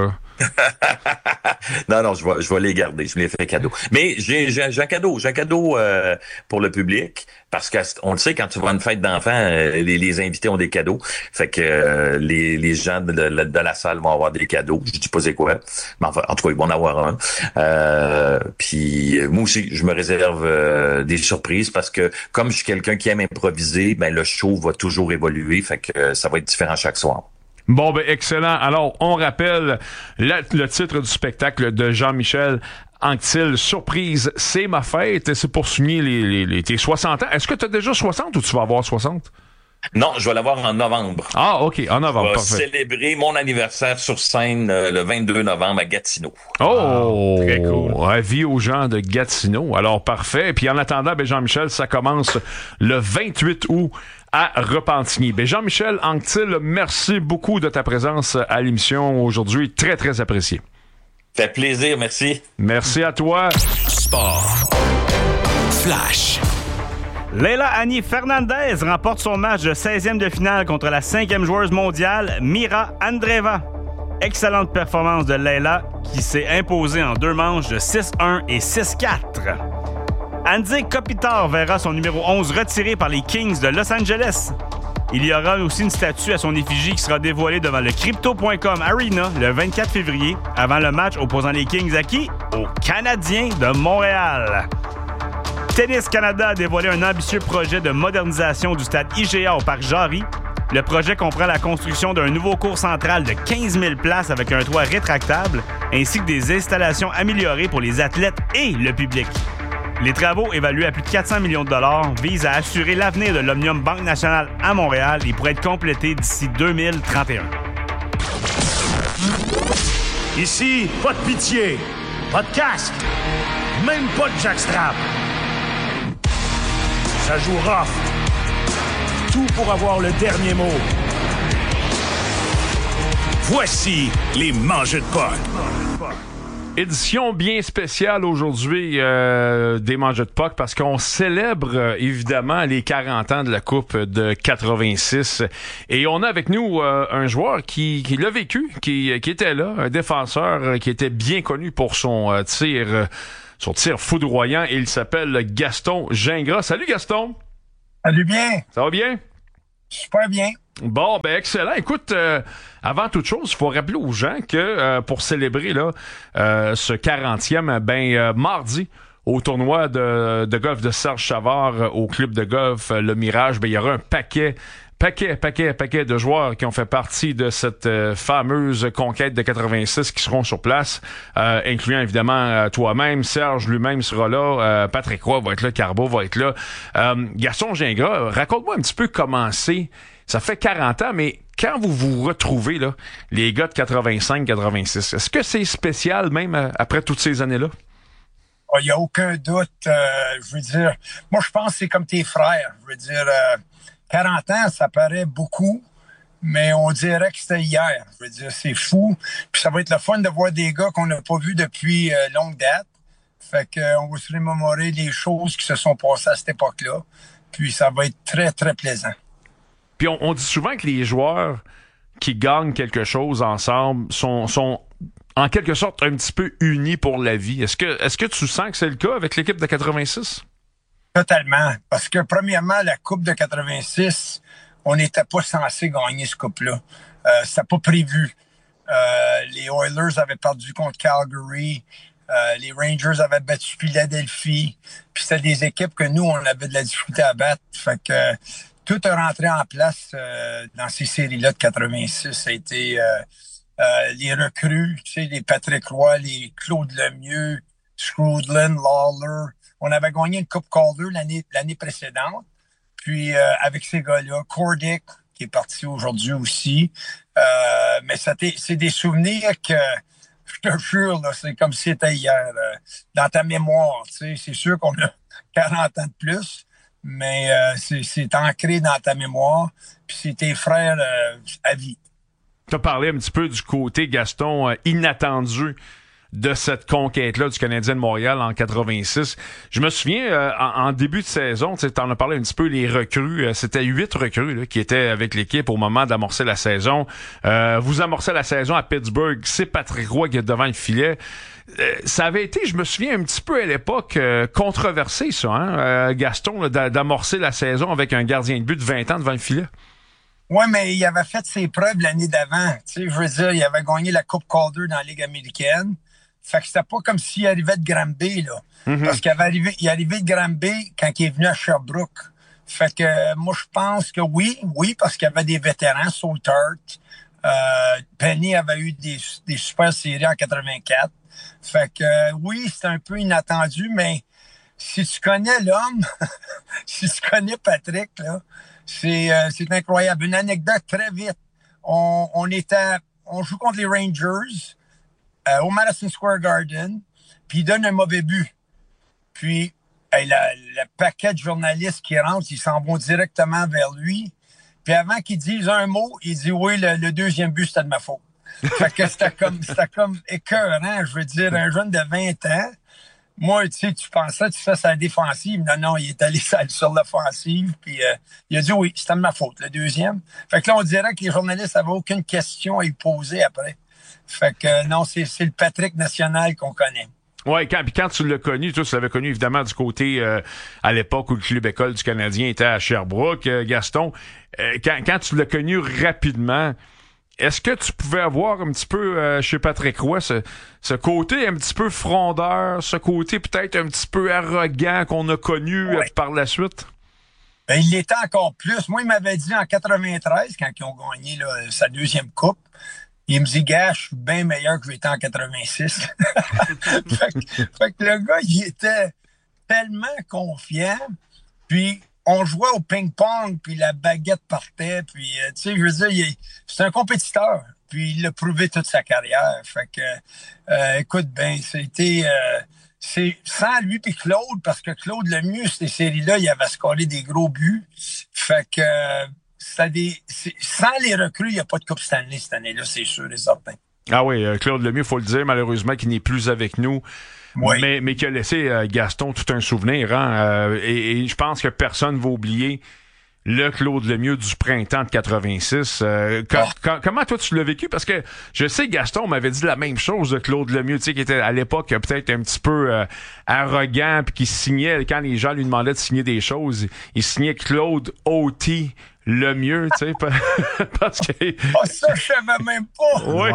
Non, je vais les garder. Je me les fais cadeau. Mais j'ai un cadeau. J'ai un cadeau pour le public. Parce que on le sait, quand tu vas à une fête d'enfants, les invités ont des cadeaux. Fait que les gens de la salle vont avoir des cadeaux. Je dis pas c'est quoi. Mais enfin, en tout cas, ils vont en avoir un. Puis moi aussi, je me réserve des surprises parce que comme je suis quelqu'un qui aime improviser, ben le show va toujours évoluer. Fait que ça va être différent chaque soir. Bon, ben excellent. Alors, on rappelle le titre du spectacle de Jean-Michel Anctil, Surprise, c'est ma fête. C'est pour souligner tes 60 ans. Est-ce que tu as déjà 60 ou tu vas avoir 60? Non, je vais l'avoir en novembre. Ah, OK, en novembre, parfait. Je vais célébrer mon anniversaire sur scène le 22 novembre à Gatineau. Oh, très cool. Avis aux gens de Gatineau. Alors, parfait. Puis en attendant, ben Jean-Michel, ça commence le 28 août à Repentigny. Ben Jean-Michel Anctil, merci beaucoup de ta présence à l'émission aujourd'hui. Très, très apprécié. Fait plaisir, merci. Merci à toi. Sport. Flash. Leila Annie Fernandez remporte son match de 16e de finale contre la 5e joueuse mondiale, Mira Andreeva. Excellente performance de Leila qui s'est imposée en 2 manches de 6-1 et 6-4. Andy Kopitar verra son numéro 11 retiré par les Kings de Los Angeles. Il y aura aussi une statue à son effigie qui sera dévoilée devant le Crypto.com Arena le 24 février, avant le match opposant les Kings à qui? Aux Canadiens de Montréal. Tennis Canada a dévoilé un ambitieux projet de modernisation du stade IGA au parc Jarry. Le projet comprend la construction d'un nouveau court central de 15 000 places avec un toit rétractable, ainsi que des installations améliorées pour les athlètes et le public. Les travaux, évalués à plus de 400 millions de dollars, visent à assurer l'avenir de l'Omnium Banque Nationale à Montréal et pourraient être complétés d'ici 2031. Ici, pas de pitié, pas de casque, même pas de jackstrap. Ça joue rough. Tout pour avoir le dernier mot. Voici les Mangeux de Puck. Édition bien spéciale aujourd'hui des Mangeux de Puck parce qu'on célèbre évidemment les 40 ans de la Coupe de 86 et on a avec nous un joueur qui l'a vécu, qui était là, un défenseur qui était bien connu pour son tir foudroyant et il s'appelle Gaston Gingras. Salut Gaston! Salut bien! Ça va bien? Super bien. Bon, ben excellent. Écoute, avant toute chose, il faut rappeler aux gens que pour célébrer là ce 40e, mardi, au tournoi de golf de Serge Savard au club de golf Le Mirage, il y aura un paquet de joueurs qui ont fait partie de cette fameuse conquête de 86 qui seront sur place, incluant évidemment toi-même, Serge lui-même sera là, Patrick Roy va être là, Carbo va être là. Gaston Gingras, raconte-moi un petit peu comment c'est. Ça fait 40 ans, mais quand vous vous retrouvez, là, les gars de 85-86, est-ce que c'est spécial même après toutes ces années-là? Il n'y a aucun doute. Je veux dire, moi, je pense que c'est comme tes frères. Je veux dire, 40 ans, ça paraît beaucoup, mais on dirait que c'était hier. Je veux dire, c'est fou. Puis ça va être le fun de voir des gars qu'on n'a pas vus depuis longue date. Fait qu'on va se remémorer les choses qui se sont passées à cette époque-là. Puis ça va être très, très plaisant. Puis on dit souvent que les joueurs qui gagnent quelque chose ensemble sont en quelque sorte un petit peu unis pour la vie. Est-ce que tu sens que c'est le cas avec l'équipe de 86? Totalement. Parce que premièrement, la Coupe de 86, on n'était pas censé gagner ce coupe-là. C'était pas prévu. Les Oilers avaient perdu contre Calgary. Les Rangers avaient battu Philadelphie. Puis c'était des équipes que nous, on avait de la difficulté à battre. Fait que tout est rentré en place dans ces séries-là de 86. Ça a été les recrues, tu sais, les Patrick Roy, les Claude Lemieux, Scroodlin, Lawler. On avait gagné une Coupe Calder l'année précédente. Puis avec ces gars-là, Cordick, qui est parti aujourd'hui aussi. Mais c'est des souvenirs que, je te jure, là, c'est comme si c'était hier. Dans ta mémoire, tu sais, c'est sûr qu'on a 40 ans de plus. Mais c'est ancré dans ta mémoire, puis c'est tes frères à vie. Tu as parlé un petit peu du côté, Gaston, inattendu de cette conquête-là du Canadien de Montréal en 86. Je me souviens, en début de saison, tu en as parlé un petit peu, les recrues, c'était 8 recrues là, qui étaient avec l'équipe au moment d'amorcer la saison. Vous amorcez la saison à Pittsburgh, c'est Patrick Roy qui est devant le filet. Ça avait été, je me souviens, un petit peu à l'époque controversé, ça, hein, Gaston, là, d'amorcer la saison avec un gardien de but de 20 ans devant le filet. Oui, mais il avait fait ses preuves l'année d'avant. Tu sais, je veux dire, il avait gagné la Coupe Calder dans la Ligue américaine. Fait que c'était pas comme s'il arrivait de Granby, là. Mm-hmm. Parce qu'il est arrivé de Granby quand il est venu à Sherbrooke. Fait que moi, je pense que oui, parce qu'il y avait des vétérans, Saltart. Penny avait eu des super séries en 84. Fait que oui, c'était un peu inattendu, mais si tu connais l'homme, si tu connais Patrick, là, c'est incroyable. Une anecdote très vite. On joue contre les Rangers au Madison Square Garden, puis il donne un mauvais but. Puis le paquet de journalistes qui rentrent, ils s'en vont directement vers lui. Puis avant qu'il dise un mot, il dit oui, le deuxième but, c'était de ma faute. Fait que c'était comme écœurant, je veux dire, un jeune de 20 ans. Moi, tu sais, tu pensais, tu fais sa défensive. Non, il est allé sur l'offensive, puis il a dit oui, c'était de ma faute, le deuxième. Fait que là, on dirait que les journalistes n'avaient aucune question à y poser après. Fait que non, c'est le Patrick national qu'on connaît. Oui, quand tu l'as connu, tu l'avais connu évidemment du côté à l'époque où le club école du Canadien était à Sherbrooke, Gaston. Quand tu l'as connu rapidement, est-ce que tu pouvais avoir un petit peu chez Patrick Roy ce côté un petit peu frondeur, ce côté peut-être un petit peu arrogant qu'on a connu par la suite? Ben, il l'était encore plus. Moi, il m'avait dit en 93, quand ils ont gagné là, sa deuxième coupe, il me dit, gars, je suis bien meilleur que j'étais en 86. fait que le gars, il était tellement confiant. Puis, on jouait au ping-pong, puis la baguette partait, puis, tu sais, je veux dire, c'est un compétiteur, puis il l'a prouvé toute sa carrière. Fait que, écoute, c'est sans lui puis Claude, parce que Claude Lemieux, ces séries-là, il avait scoré des gros buts. Fait que, sans les recrues, il n'y a pas de Coupe Stanley cette année-là, c'est sûr et certain. Ah oui, Claude Lemieux, il faut le dire, malheureusement, qui n'est plus avec nous. Oui. Mais qui a laissé Gaston tout un souvenir. Hein, et je pense que personne ne va oublier le Claude Lemieux du printemps de 86. Comment toi tu l'as vécu? Parce que je sais Gaston m'avait dit la même chose de Claude Lemieux, tu sais, qui était à l'époque peut-être un petit peu arrogant, puis qui signait, quand les gens lui demandaient de signer des choses, il signait Claude O.T. Lemieux, tu sais, parce que... ça, je savais même pas! Oui.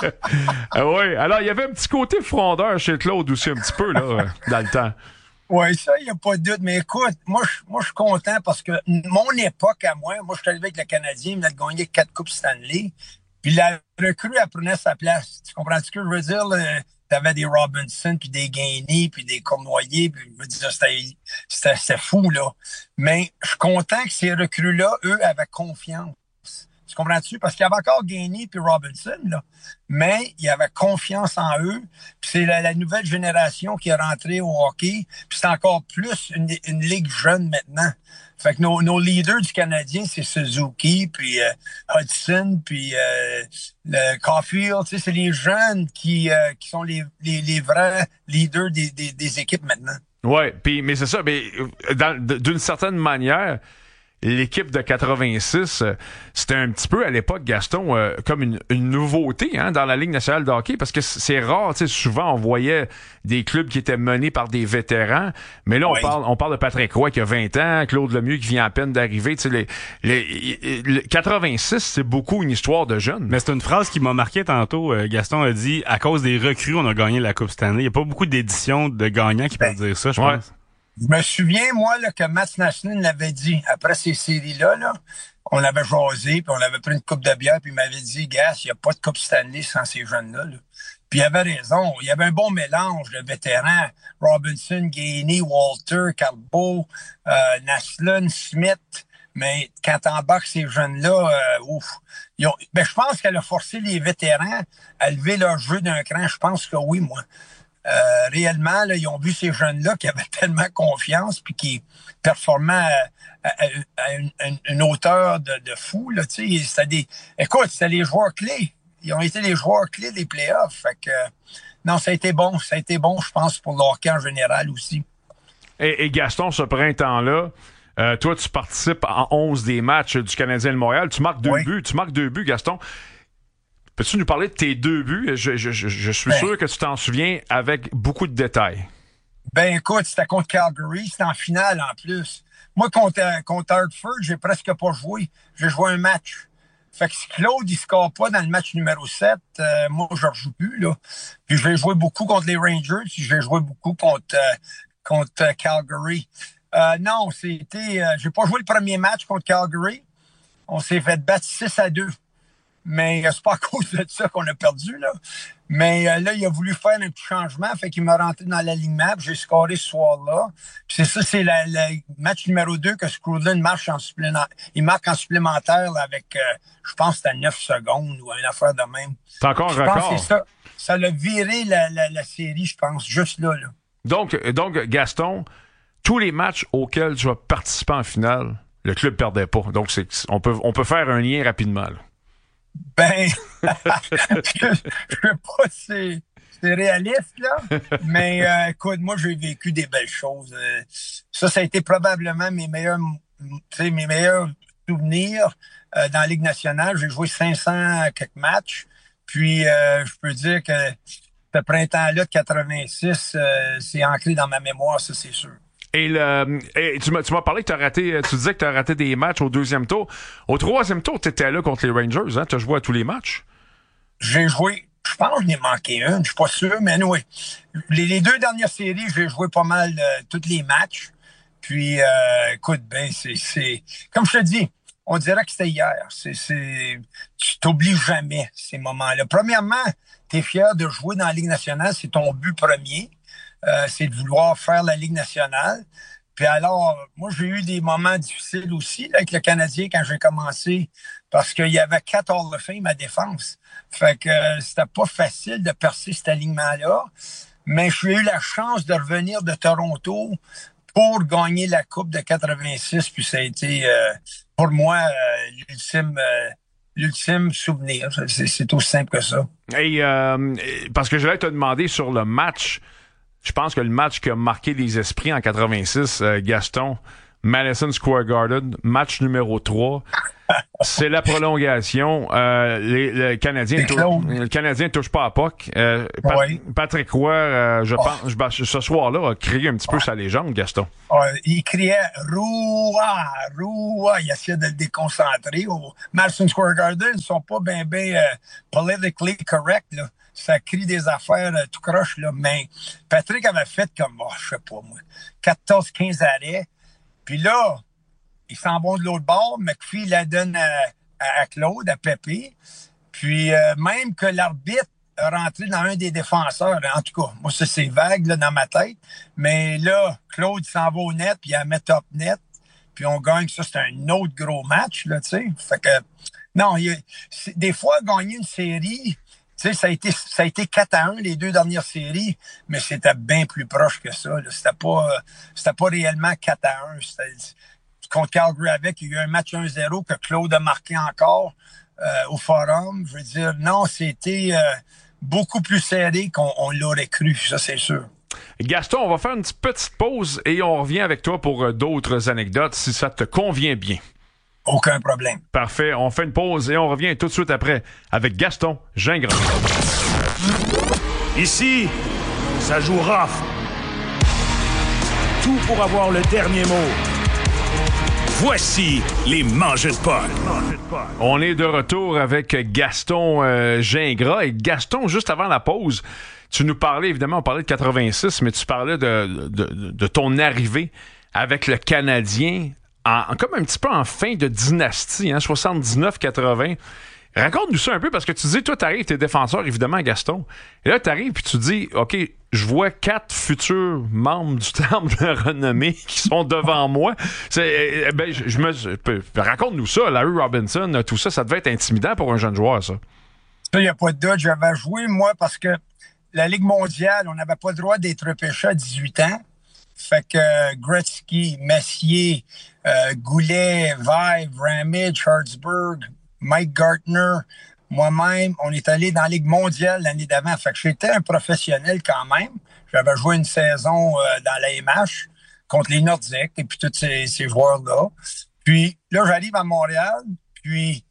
Wow. Oui, alors il y avait un petit côté frondeur chez Claude aussi, un petit peu, là, dans le temps. Oui, ça, il n'y a pas de doute. Mais écoute, moi, je suis content parce que mon époque à moi je suis arrivé avec le Canadien, il venait de gagner 4 Coupes Stanley. Puis la recrue, elle prenait sa place. Tu comprends ce que je veux dire? T'avais des Robinson, puis des Gainey, puis des Cournoyer, puis je veux dire, c'était fou, là. Mais je suis content que ces recrues-là, eux, avaient confiance. Tu comprends-tu? Parce qu'il y avait encore Gainey puis Robinson, là. Mais il y avait confiance en eux. Puis c'est la nouvelle génération qui est rentrée au hockey. Puis c'est encore plus une ligue jeune maintenant. Fait que nos leaders du Canadien, c'est Suzuki, puis Hudson, puis le Caulfield. Tu sais, c'est les jeunes qui sont les vrais leaders des équipes maintenant. Ouais, puis mais c'est ça. Mais d'une certaine manière, l'équipe de 86, c'était un petit peu à l'époque, Gaston, comme une nouveauté dans la Ligue nationale de hockey, parce que c'est rare, tu sais, souvent on voyait des clubs qui étaient menés par des vétérans, mais là on parle de Patrick Roy qui a 20 ans, Claude Lemieux qui vient à peine d'arriver, tu sais, les 86, c'est beaucoup une histoire de jeunes. Mais c'est une phrase qui m'a marqué tantôt, Gaston a dit, à cause des recrues, on a gagné la Coupe Stanley. Il n'y a pas beaucoup d'éditions de gagnants qui peuvent dire ça, je pense. Je me souviens, moi, là, que Mats Naslund l'avait dit. Après ces séries-là, on avait jasé, puis on avait pris une coupe de bière, puis il m'avait dit, gars, il n'y a pas de Coupe Stanley sans ces jeunes-là. Là. Puis il avait raison. Il y avait un bon mélange de vétérans. Robinson, Gainey, Walter, Carbo, Naslund, Smith. Mais quand t'embarques ces jeunes-là, je pense qu'elle a forcé les vétérans à lever leur jeu d'un cran. Je pense que oui, moi. Réellement, là, ils ont vu ces jeunes-là qui avaient tellement confiance puis qui performaient à une hauteur de fou. Là, c'était les joueurs clés. Ils ont été les joueurs clés des playoffs. Fait que, non, ça a été bon. Ça a été bon, je pense, pour le hockey en général aussi. Et Gaston, ce printemps-là, toi, tu participes en 11 des matchs du Canadien de Montréal. Tu marques 2 buts. Tu marques 2 buts, Gaston. Peux-tu nous parler de tes 2 buts? Je suis sûr que tu t'en souviens avec beaucoup de détails. Ben écoute, c'était contre Calgary, c'était en finale en plus. Moi, contre Hartford, j'ai presque pas joué. J'ai joué un match. Fait que si Claude, il score pas dans le match numéro 7, moi, je ne rejoue plus, là. Puis je vais jouer beaucoup contre les Rangers, puis je vais jouer beaucoup contre Calgary. Non, j'ai pas joué le premier match contre Calgary. On s'est fait battre 6-2. Mais c'est pas à cause de ça qu'on a perdu, là. Mais là, il a voulu faire un petit changement, fait qu'il m'a rentré dans l'alignement, puis j'ai scoré ce soir-là. Puis c'est le match numéro 2 que Scrudlin marque en supplémentaire là, avec, je pense que c'était 9 secondes ou une affaire de même. C'est encore un record. Je pense que c'est ça. Ça l'a viré la série, je pense, juste là. Donc, Gaston, tous les matchs auxquels tu as participé en finale, le club perdait pas. Donc, on peut faire un lien rapidement, là. Ben, je sais pas si c'est réaliste, là. Mais écoute, moi, j'ai vécu des belles choses. Ça a été probablement mes meilleurs souvenirs dans la Ligue nationale. J'ai joué 500 quelques matchs. Puis, je peux dire que ce printemps-là de 86, c'est ancré dans ma mémoire, ça, c'est sûr. Et tu m'as parlé que tu disais que tu as raté des matchs au 2e tour. Au 3e tour, tu étais là contre les Rangers, hein? Tu as joué à tous les matchs? J'ai joué, je pense que j'en ai manqué un, je suis pas sûr, mais oui. Les 2 dernières séries, j'ai joué pas mal tous les matchs. Puis, écoute, ben, c'est comme je te dis, on dirait que c'était hier. Tu t'oublies jamais ces moments-là. Premièrement, tu es fier de jouer dans la Ligue nationale, c'est ton but premier. C'est de vouloir faire la Ligue nationale. Puis alors, moi, j'ai eu des moments difficiles aussi là, avec le Canadien quand j'ai commencé, parce qu'il y avait 4 Hall of Fame à défense. Fait que c'était pas facile de percer cet alignement-là. Mais j'ai eu la chance de revenir de Toronto pour gagner la Coupe de 86. Puis ça a été, pour moi, l'ultime souvenir. C'est aussi simple que ça. Et parce que je vais te demander sur le match, je pense que le match qui a marqué les esprits en 86, Gaston, Madison Square Garden, match numéro 3, c'est la prolongation. Le Canadien ne touche pas à puck. Patrick Roy, je pense, ce soir-là, a crié un petit peu sa légende, Gaston. Il criait « Roua! Roua! » Il essayait de le déconcentrer. Au Madison Square Garden, ils ne sont pas bien politically correct, là. Ça crie des affaires tout croche, là. Mais Patrick avait fait comme, je sais pas moi, 14-15 arrêts. Puis là, ils s'en vont de l'autre bord. McPhee la donne à Claude, à Pépé. Puis même que l'arbitre a rentré dans un des défenseurs. En tout cas, moi, ça, c'est vague là, dans ma tête. Mais là, Claude s'en va au net, puis il la met top net. Puis on gagne. Ça, c'est un autre gros match, là, tu sais. Fait que, non, des fois, gagner une série... Tu sais, ça a été 4-1 les 2 dernières séries, mais c'était bien plus proche que ça. Là. C'était pas réellement 4-1. Contre Calgary avec, il y a eu un match 1-0 que Claude a marqué encore au Forum. Je veux dire, non, c'était beaucoup plus serré qu'on l'aurait cru, ça c'est sûr. Gaston, on va faire une petite pause et on revient avec toi pour d'autres anecdotes, si ça te convient bien. Aucun problème. Parfait. On fait une pause et on revient tout de suite après avec Gaston Gingras. Ici, ça joue rough. Tout pour avoir le dernier mot. Voici les Mangeux de Pod. On est de retour avec Gaston Gingras. Et Gaston, juste avant la pause, tu nous parlais, évidemment, on parlait de 86, mais tu parlais de ton arrivée avec le Canadien. Comme un petit peu en fin de dynastie, hein, 79-80. Raconte-nous ça un peu, parce que tu dis, toi, t'arrives, t'es défenseur, évidemment, Gaston. Et là, t'arrives, puis tu dis, OK, je vois 4 futurs membres du Temple de renommée qui sont devant moi. Raconte-nous ça, Larry Robinson, tout ça, ça devait être intimidant pour un jeune joueur, ça. Ça, il n'y a pas de doute. J'avais joué, moi, parce que la Ligue mondiale, on n'avait pas le droit d'être repêché à 18 ans. Fait que Gretzky, Messier, Goulet, Vive, Ramage, Hartsburg, Mike Gartner, moi-même, on est allé dans la Ligue mondiale l'année d'avant. Fait que j'étais un professionnel quand même. J'avais joué une saison dans la MH contre les Nordiques et puis tous ces joueurs-là. Puis là, j'arrive à Montréal, puis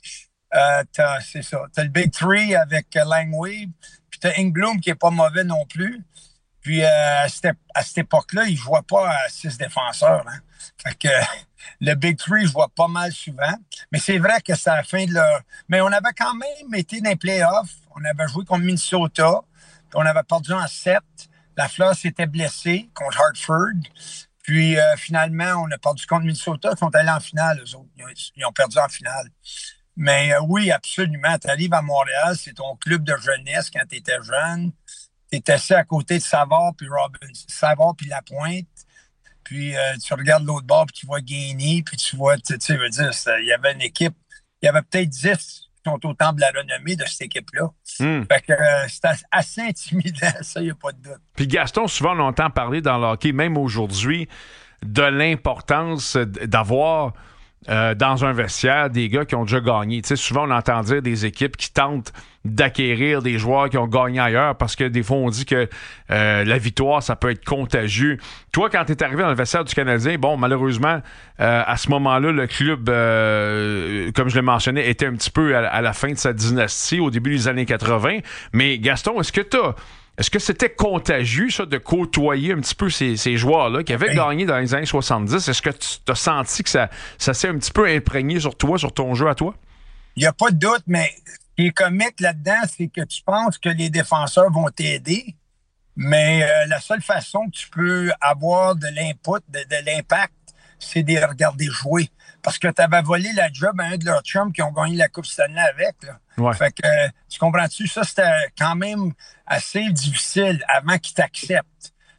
c'est ça. T'as le Big Three avec Langway, puis t'as Ingblom qui est pas mauvais non plus. Puis à cette époque-là, il ne jouait pas à 6 défenseurs. Hein. Fait que le Big Three, je vois pas mal souvent. Mais c'est vrai que c'est à la fin de leur... Mais on avait quand même été dans les playoffs. On avait joué contre Minnesota. Puis on avait perdu en 7. La Fleur s'était blessée contre Hartford. Puis finalement, on a perdu contre Minnesota. Ils sont allés en finale, eux autres. Ils ont perdu en finale. Mais oui, absolument. Tu arrives à Montréal, c'est ton club de jeunesse quand tu étais jeune. T'es assis à côté de Savard puis Lapointe, puis tu regardes l'autre bord puis tu vois Gainey, puis tu vois, tu sais, veux dire, il y avait une équipe, il y avait peut-être 10 qui sont au temple de la renommée de cette équipe-là. Fait que c'était assez intimidant, ça, il n'y a pas de doute. Puis Gaston, souvent on entend parler dans le hockey, même aujourd'hui, de l'importance d'avoir dans un vestiaire des gars qui ont déjà gagné. Tu sais, souvent on entend dire des équipes qui tentent d'acquérir des joueurs qui ont gagné ailleurs parce que des fois on dit que la victoire ça peut être contagieux. Toi, quand t'es arrivé dans le vestiaire du Canadien, bon, malheureusement à ce moment-là le club comme je l'ai mentionné était un petit peu à la fin de sa dynastie au début des années 80. Mais Gaston, est-ce que c'était contagieux, ça, de côtoyer un petit peu ces joueurs-là qui avaient gagné dans les années 70? Est-ce que tu as senti que ça s'est un petit peu imprégné sur toi, sur ton jeu à toi? Il n'y a pas de doute, mais ce qui est comique là-dedans, c'est que tu penses que les défenseurs vont t'aider, mais la seule façon que tu peux avoir de l'input, de l'impact, c'est de les regarder jouer. Parce que tu avais volé la job à un de leurs chums qui ont gagné la Coupe Stanley avec. Là. Ouais. Fait que, tu comprends-tu? Ça, c'était quand même assez difficile avant qu'ils t'acceptent.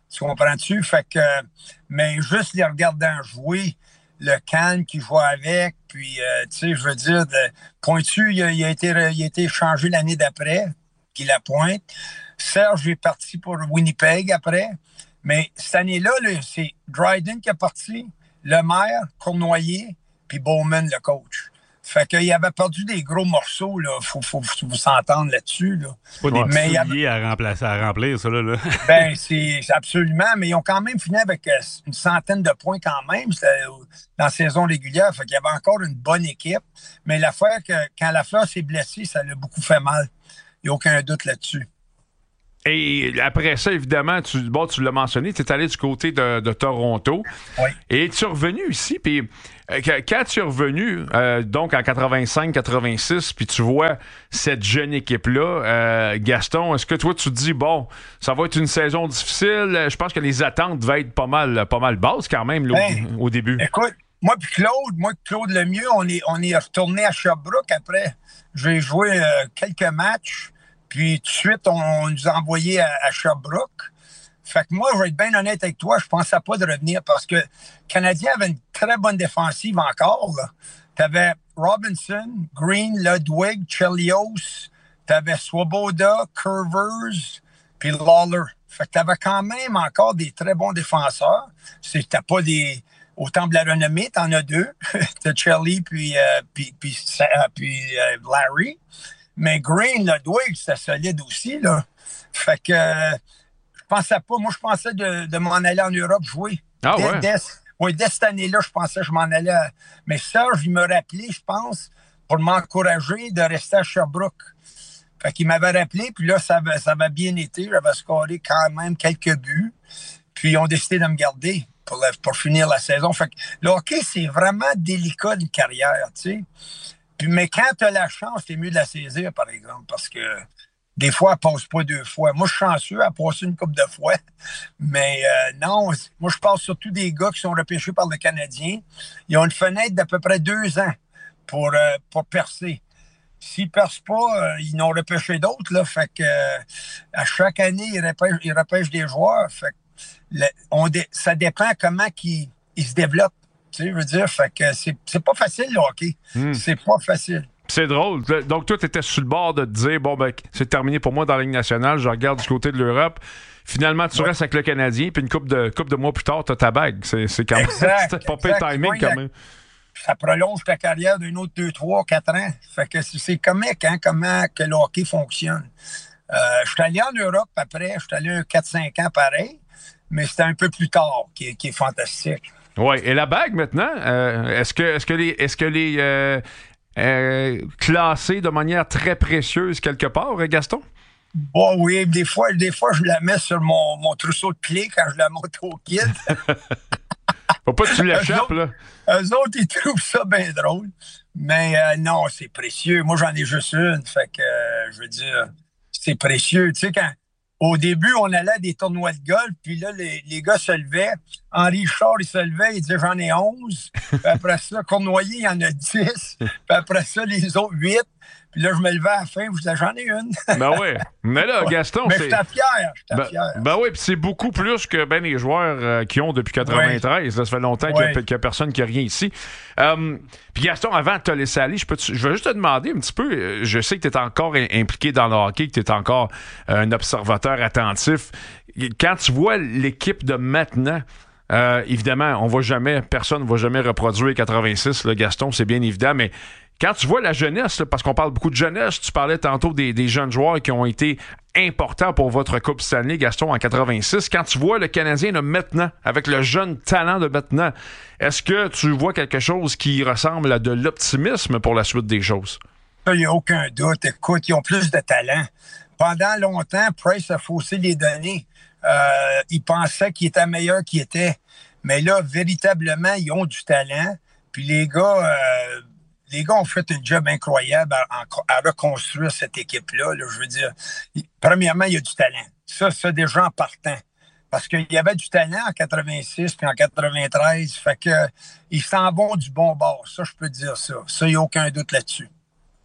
Tu comprends-tu? Fait que, mais juste les regardant jouer, le calme qu'ils jouent avec, puis, tu sais, je veux dire, Pointu, il a été changé l'année d'après, Guy Lapointe. Serge est parti pour Winnipeg après. Mais cette année-là, c'est Dryden qui est parti, Lemaire, Cournoyer, puis Bowman, le coach. Fait qu'il avait perdu des gros morceaux, là. Faut vous s'entendre là-dessus, là. C'est pas des petits souliers à remplir, ça, là. Ben, c'est absolument, mais ils ont quand même fini avec une centaine de points quand même dans la saison régulière. Fait qu'il y avait encore une bonne équipe. Mais l'affaire que quand Lafleur s'est blessé, ça l'a beaucoup fait mal. Il n'y a aucun doute là-dessus. Et après ça, évidemment, tu l'as mentionné, tu es allé du côté de Toronto. Oui. Et tu es revenu ici, puis quand tu es revenu, donc en 85-86, puis tu vois cette jeune équipe-là, Gaston, est-ce que toi, tu te dis, bon, ça va être une saison difficile? Je pense que les attentes devaient être pas mal basses quand même là, au début. Écoute, moi et Claude Lemieux, on est retourné à Sherbrooke après. J'ai joué quelques matchs. Puis, tout de suite, on nous a envoyés à Sherbrooke. Fait que moi, je vais être bien honnête avec toi, je pensais pas de revenir parce que le Canadien avait une très bonne défensive encore. Tu avais Robinson, Green, Ludwig, Chelios, tu avais Swoboda, Curvers, puis Lawler. Fait que tu avais quand même encore des très bons défenseurs. T'as pas autant de la renommée, t'en as deux. T'as Chelly puis Larry. Mais Green, Ludwig, c'était solide aussi, là. Fait que je pensais pas. Moi, je pensais de m'en aller en Europe jouer. Ah ouais? Dès cette année-là, je pensais que je m'en allais. Mais Serge, il m'a rappelé, je pense, pour m'encourager de rester à Sherbrooke. Fait qu'il m'avait rappelé, puis là, ça avait bien été. J'avais scoré quand même quelques buts. Puis ils ont décidé de me garder pour finir la saison. Fait que le hockey, c'est vraiment délicat d'une carrière, tu sais. Mais quand tu as la chance, c'est mieux de la saisir, par exemple, parce que des fois, elle passe pas deux fois. Moi, je suis chanceux, elle a passé une couple de fois. Mais non, moi, je parle surtout des gars qui sont repêchés par le Canadien. Ils ont une fenêtre d'à peu près 2 ans pour percer. S'ils ne percent pas, ils n'ont repêché d'autres. Là, fait que à chaque année, ils repêchent des joueurs. Fait que ça dépend comment ils se développent. Tu sais, je veux dire, fait que c'est pas facile, le hockey. C'est pas facile. C'est drôle. Donc, toi, tu étais sur le bord de te dire, bon, ben, c'est terminé pour moi dans la Ligue nationale, je regarde du côté de l'Europe. Finalement, tu restes avec le Canadien, puis une couple de mois plus tard, tu as ta bague. C'est quand même. C'était pas pire timing, quand même. Ça prolonge ta carrière d'un autre 2, 3, 4 ans. Fait que c'est comique, hein, comment que le hockey fonctionne. Je suis allé en Europe après, je suis allé 4-5 ans pareil, mais c'était un peu plus tard qui est fantastique. Oui, et la bague maintenant, est-ce que les classée de manière très précieuse quelque part, Gaston? Bon, oui, des fois, je la mets sur mon trousseau de clés quand je la monte au kid. Faut pas que tu l'échappes, là. Eux autres, ils trouvent ça bien drôle. Mais non, c'est précieux. Moi, j'en ai juste une. Fait que, je veux dire, c'est précieux. Tu sais, au début, on allait à des tournois de golf, puis là, les gars se levaient. Henri Richard, il se levait, il disait « J'en ai 11. » Puis après ça, Cournoyer, il y en a 10. Puis après ça, les autres, 8. Puis là, je me levais à la fin, je disais « J'en ai une. » Ben oui. Mais là, Gaston, mais j'étais fier. Ben oui, puis c'est beaucoup plus que ben les joueurs qui ont depuis 93. Là, ça fait longtemps qu'il n'y a personne qui a rien ici. Puis Gaston, avant de te laisser aller, je vais juste te demander un petit peu, je sais que tu es encore impliqué dans le hockey, que tu es encore un observateur attentif. Quand tu vois l'équipe de maintenant, évidemment, personne ne va jamais reproduire 86, là, Gaston, c'est bien évident, mais quand tu vois la jeunesse, là, parce qu'on parle beaucoup de jeunesse, tu parlais tantôt des jeunes joueurs qui ont été importants pour votre Coupe Stanley, Gaston, en 86. Quand tu vois le Canadien de maintenant, avec le jeune talent de maintenant, est-ce que tu vois quelque chose qui ressemble à de l'optimisme pour la suite des choses? Il n'y a aucun doute. Écoute, ils ont plus de talent. Pendant longtemps, Price a faussé les données. Il pensait qu'il était meilleur qu'il était. Mais là, véritablement, ils ont du talent. Puis les gars ont fait un job incroyable à reconstruire cette équipe-là. Là, je veux dire, premièrement, il y a du talent. Ça déjà en partant. Parce qu'il y avait du talent en 86 puis en 93. Fait que ils s'en vont du bon bord. Ça, je peux dire ça. Ça, il n'y a aucun doute là-dessus.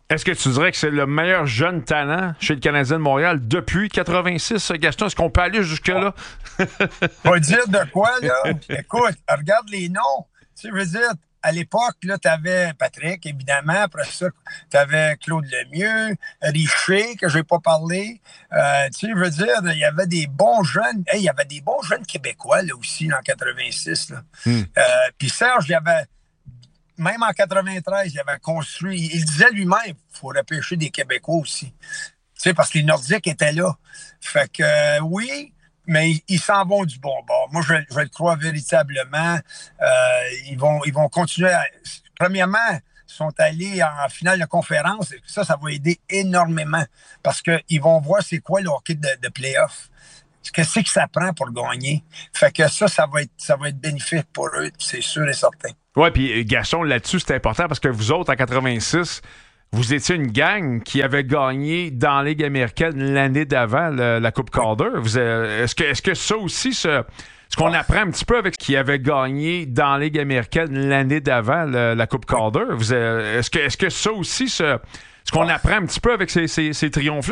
Est-ce que tu dirais que c'est le meilleur jeune talent chez le Canadien de Montréal depuis 86, Gaston? Est-ce qu'on peut aller jusque-là? Pas dire de quoi, là? Écoute, regarde les noms. Tu sais, je veux dire, à l'époque, là, t'avais Patrick, évidemment. Après ça, t'avais Claude Lemieux, Richer, que je n'ai pas parlé. Tu sais, je veux dire, il y avait des bons jeunes. Il y avait des bons jeunes Québécois, là, aussi, en 86, là. Puis Serge, il y avait... Même en 93, il avait construit... Il disait lui-même, il faut repêcher des Québécois aussi. Tu sais, parce que les Nordiques étaient là. Fait que, oui... Mais ils s'en vont du bon bord. Moi, je le crois véritablement. Ils vont continuer à... Premièrement, ils sont allés en finale de conférence. Et ça va aider énormément. Parce qu'ils vont voir c'est quoi le hockey de play-off. Qu'est-ce que ça prend pour gagner? Fait que ça va être bénéfique pour eux, c'est sûr et certain. Oui, puis Gaston, là-dessus, c'est important parce que vous autres, en 86... Vous étiez une gang qui avait gagné dans la Ligue américaine l'année d'avant la Coupe Calder. Est-ce que ça aussi, ce qu'on apprend un petit peu avec qui avait gagné dans la Ligue américaine l'année d'avant la Coupe Calder, est-ce que ça aussi, ce qu'on apprend un petit peu avec ces triomphes-là?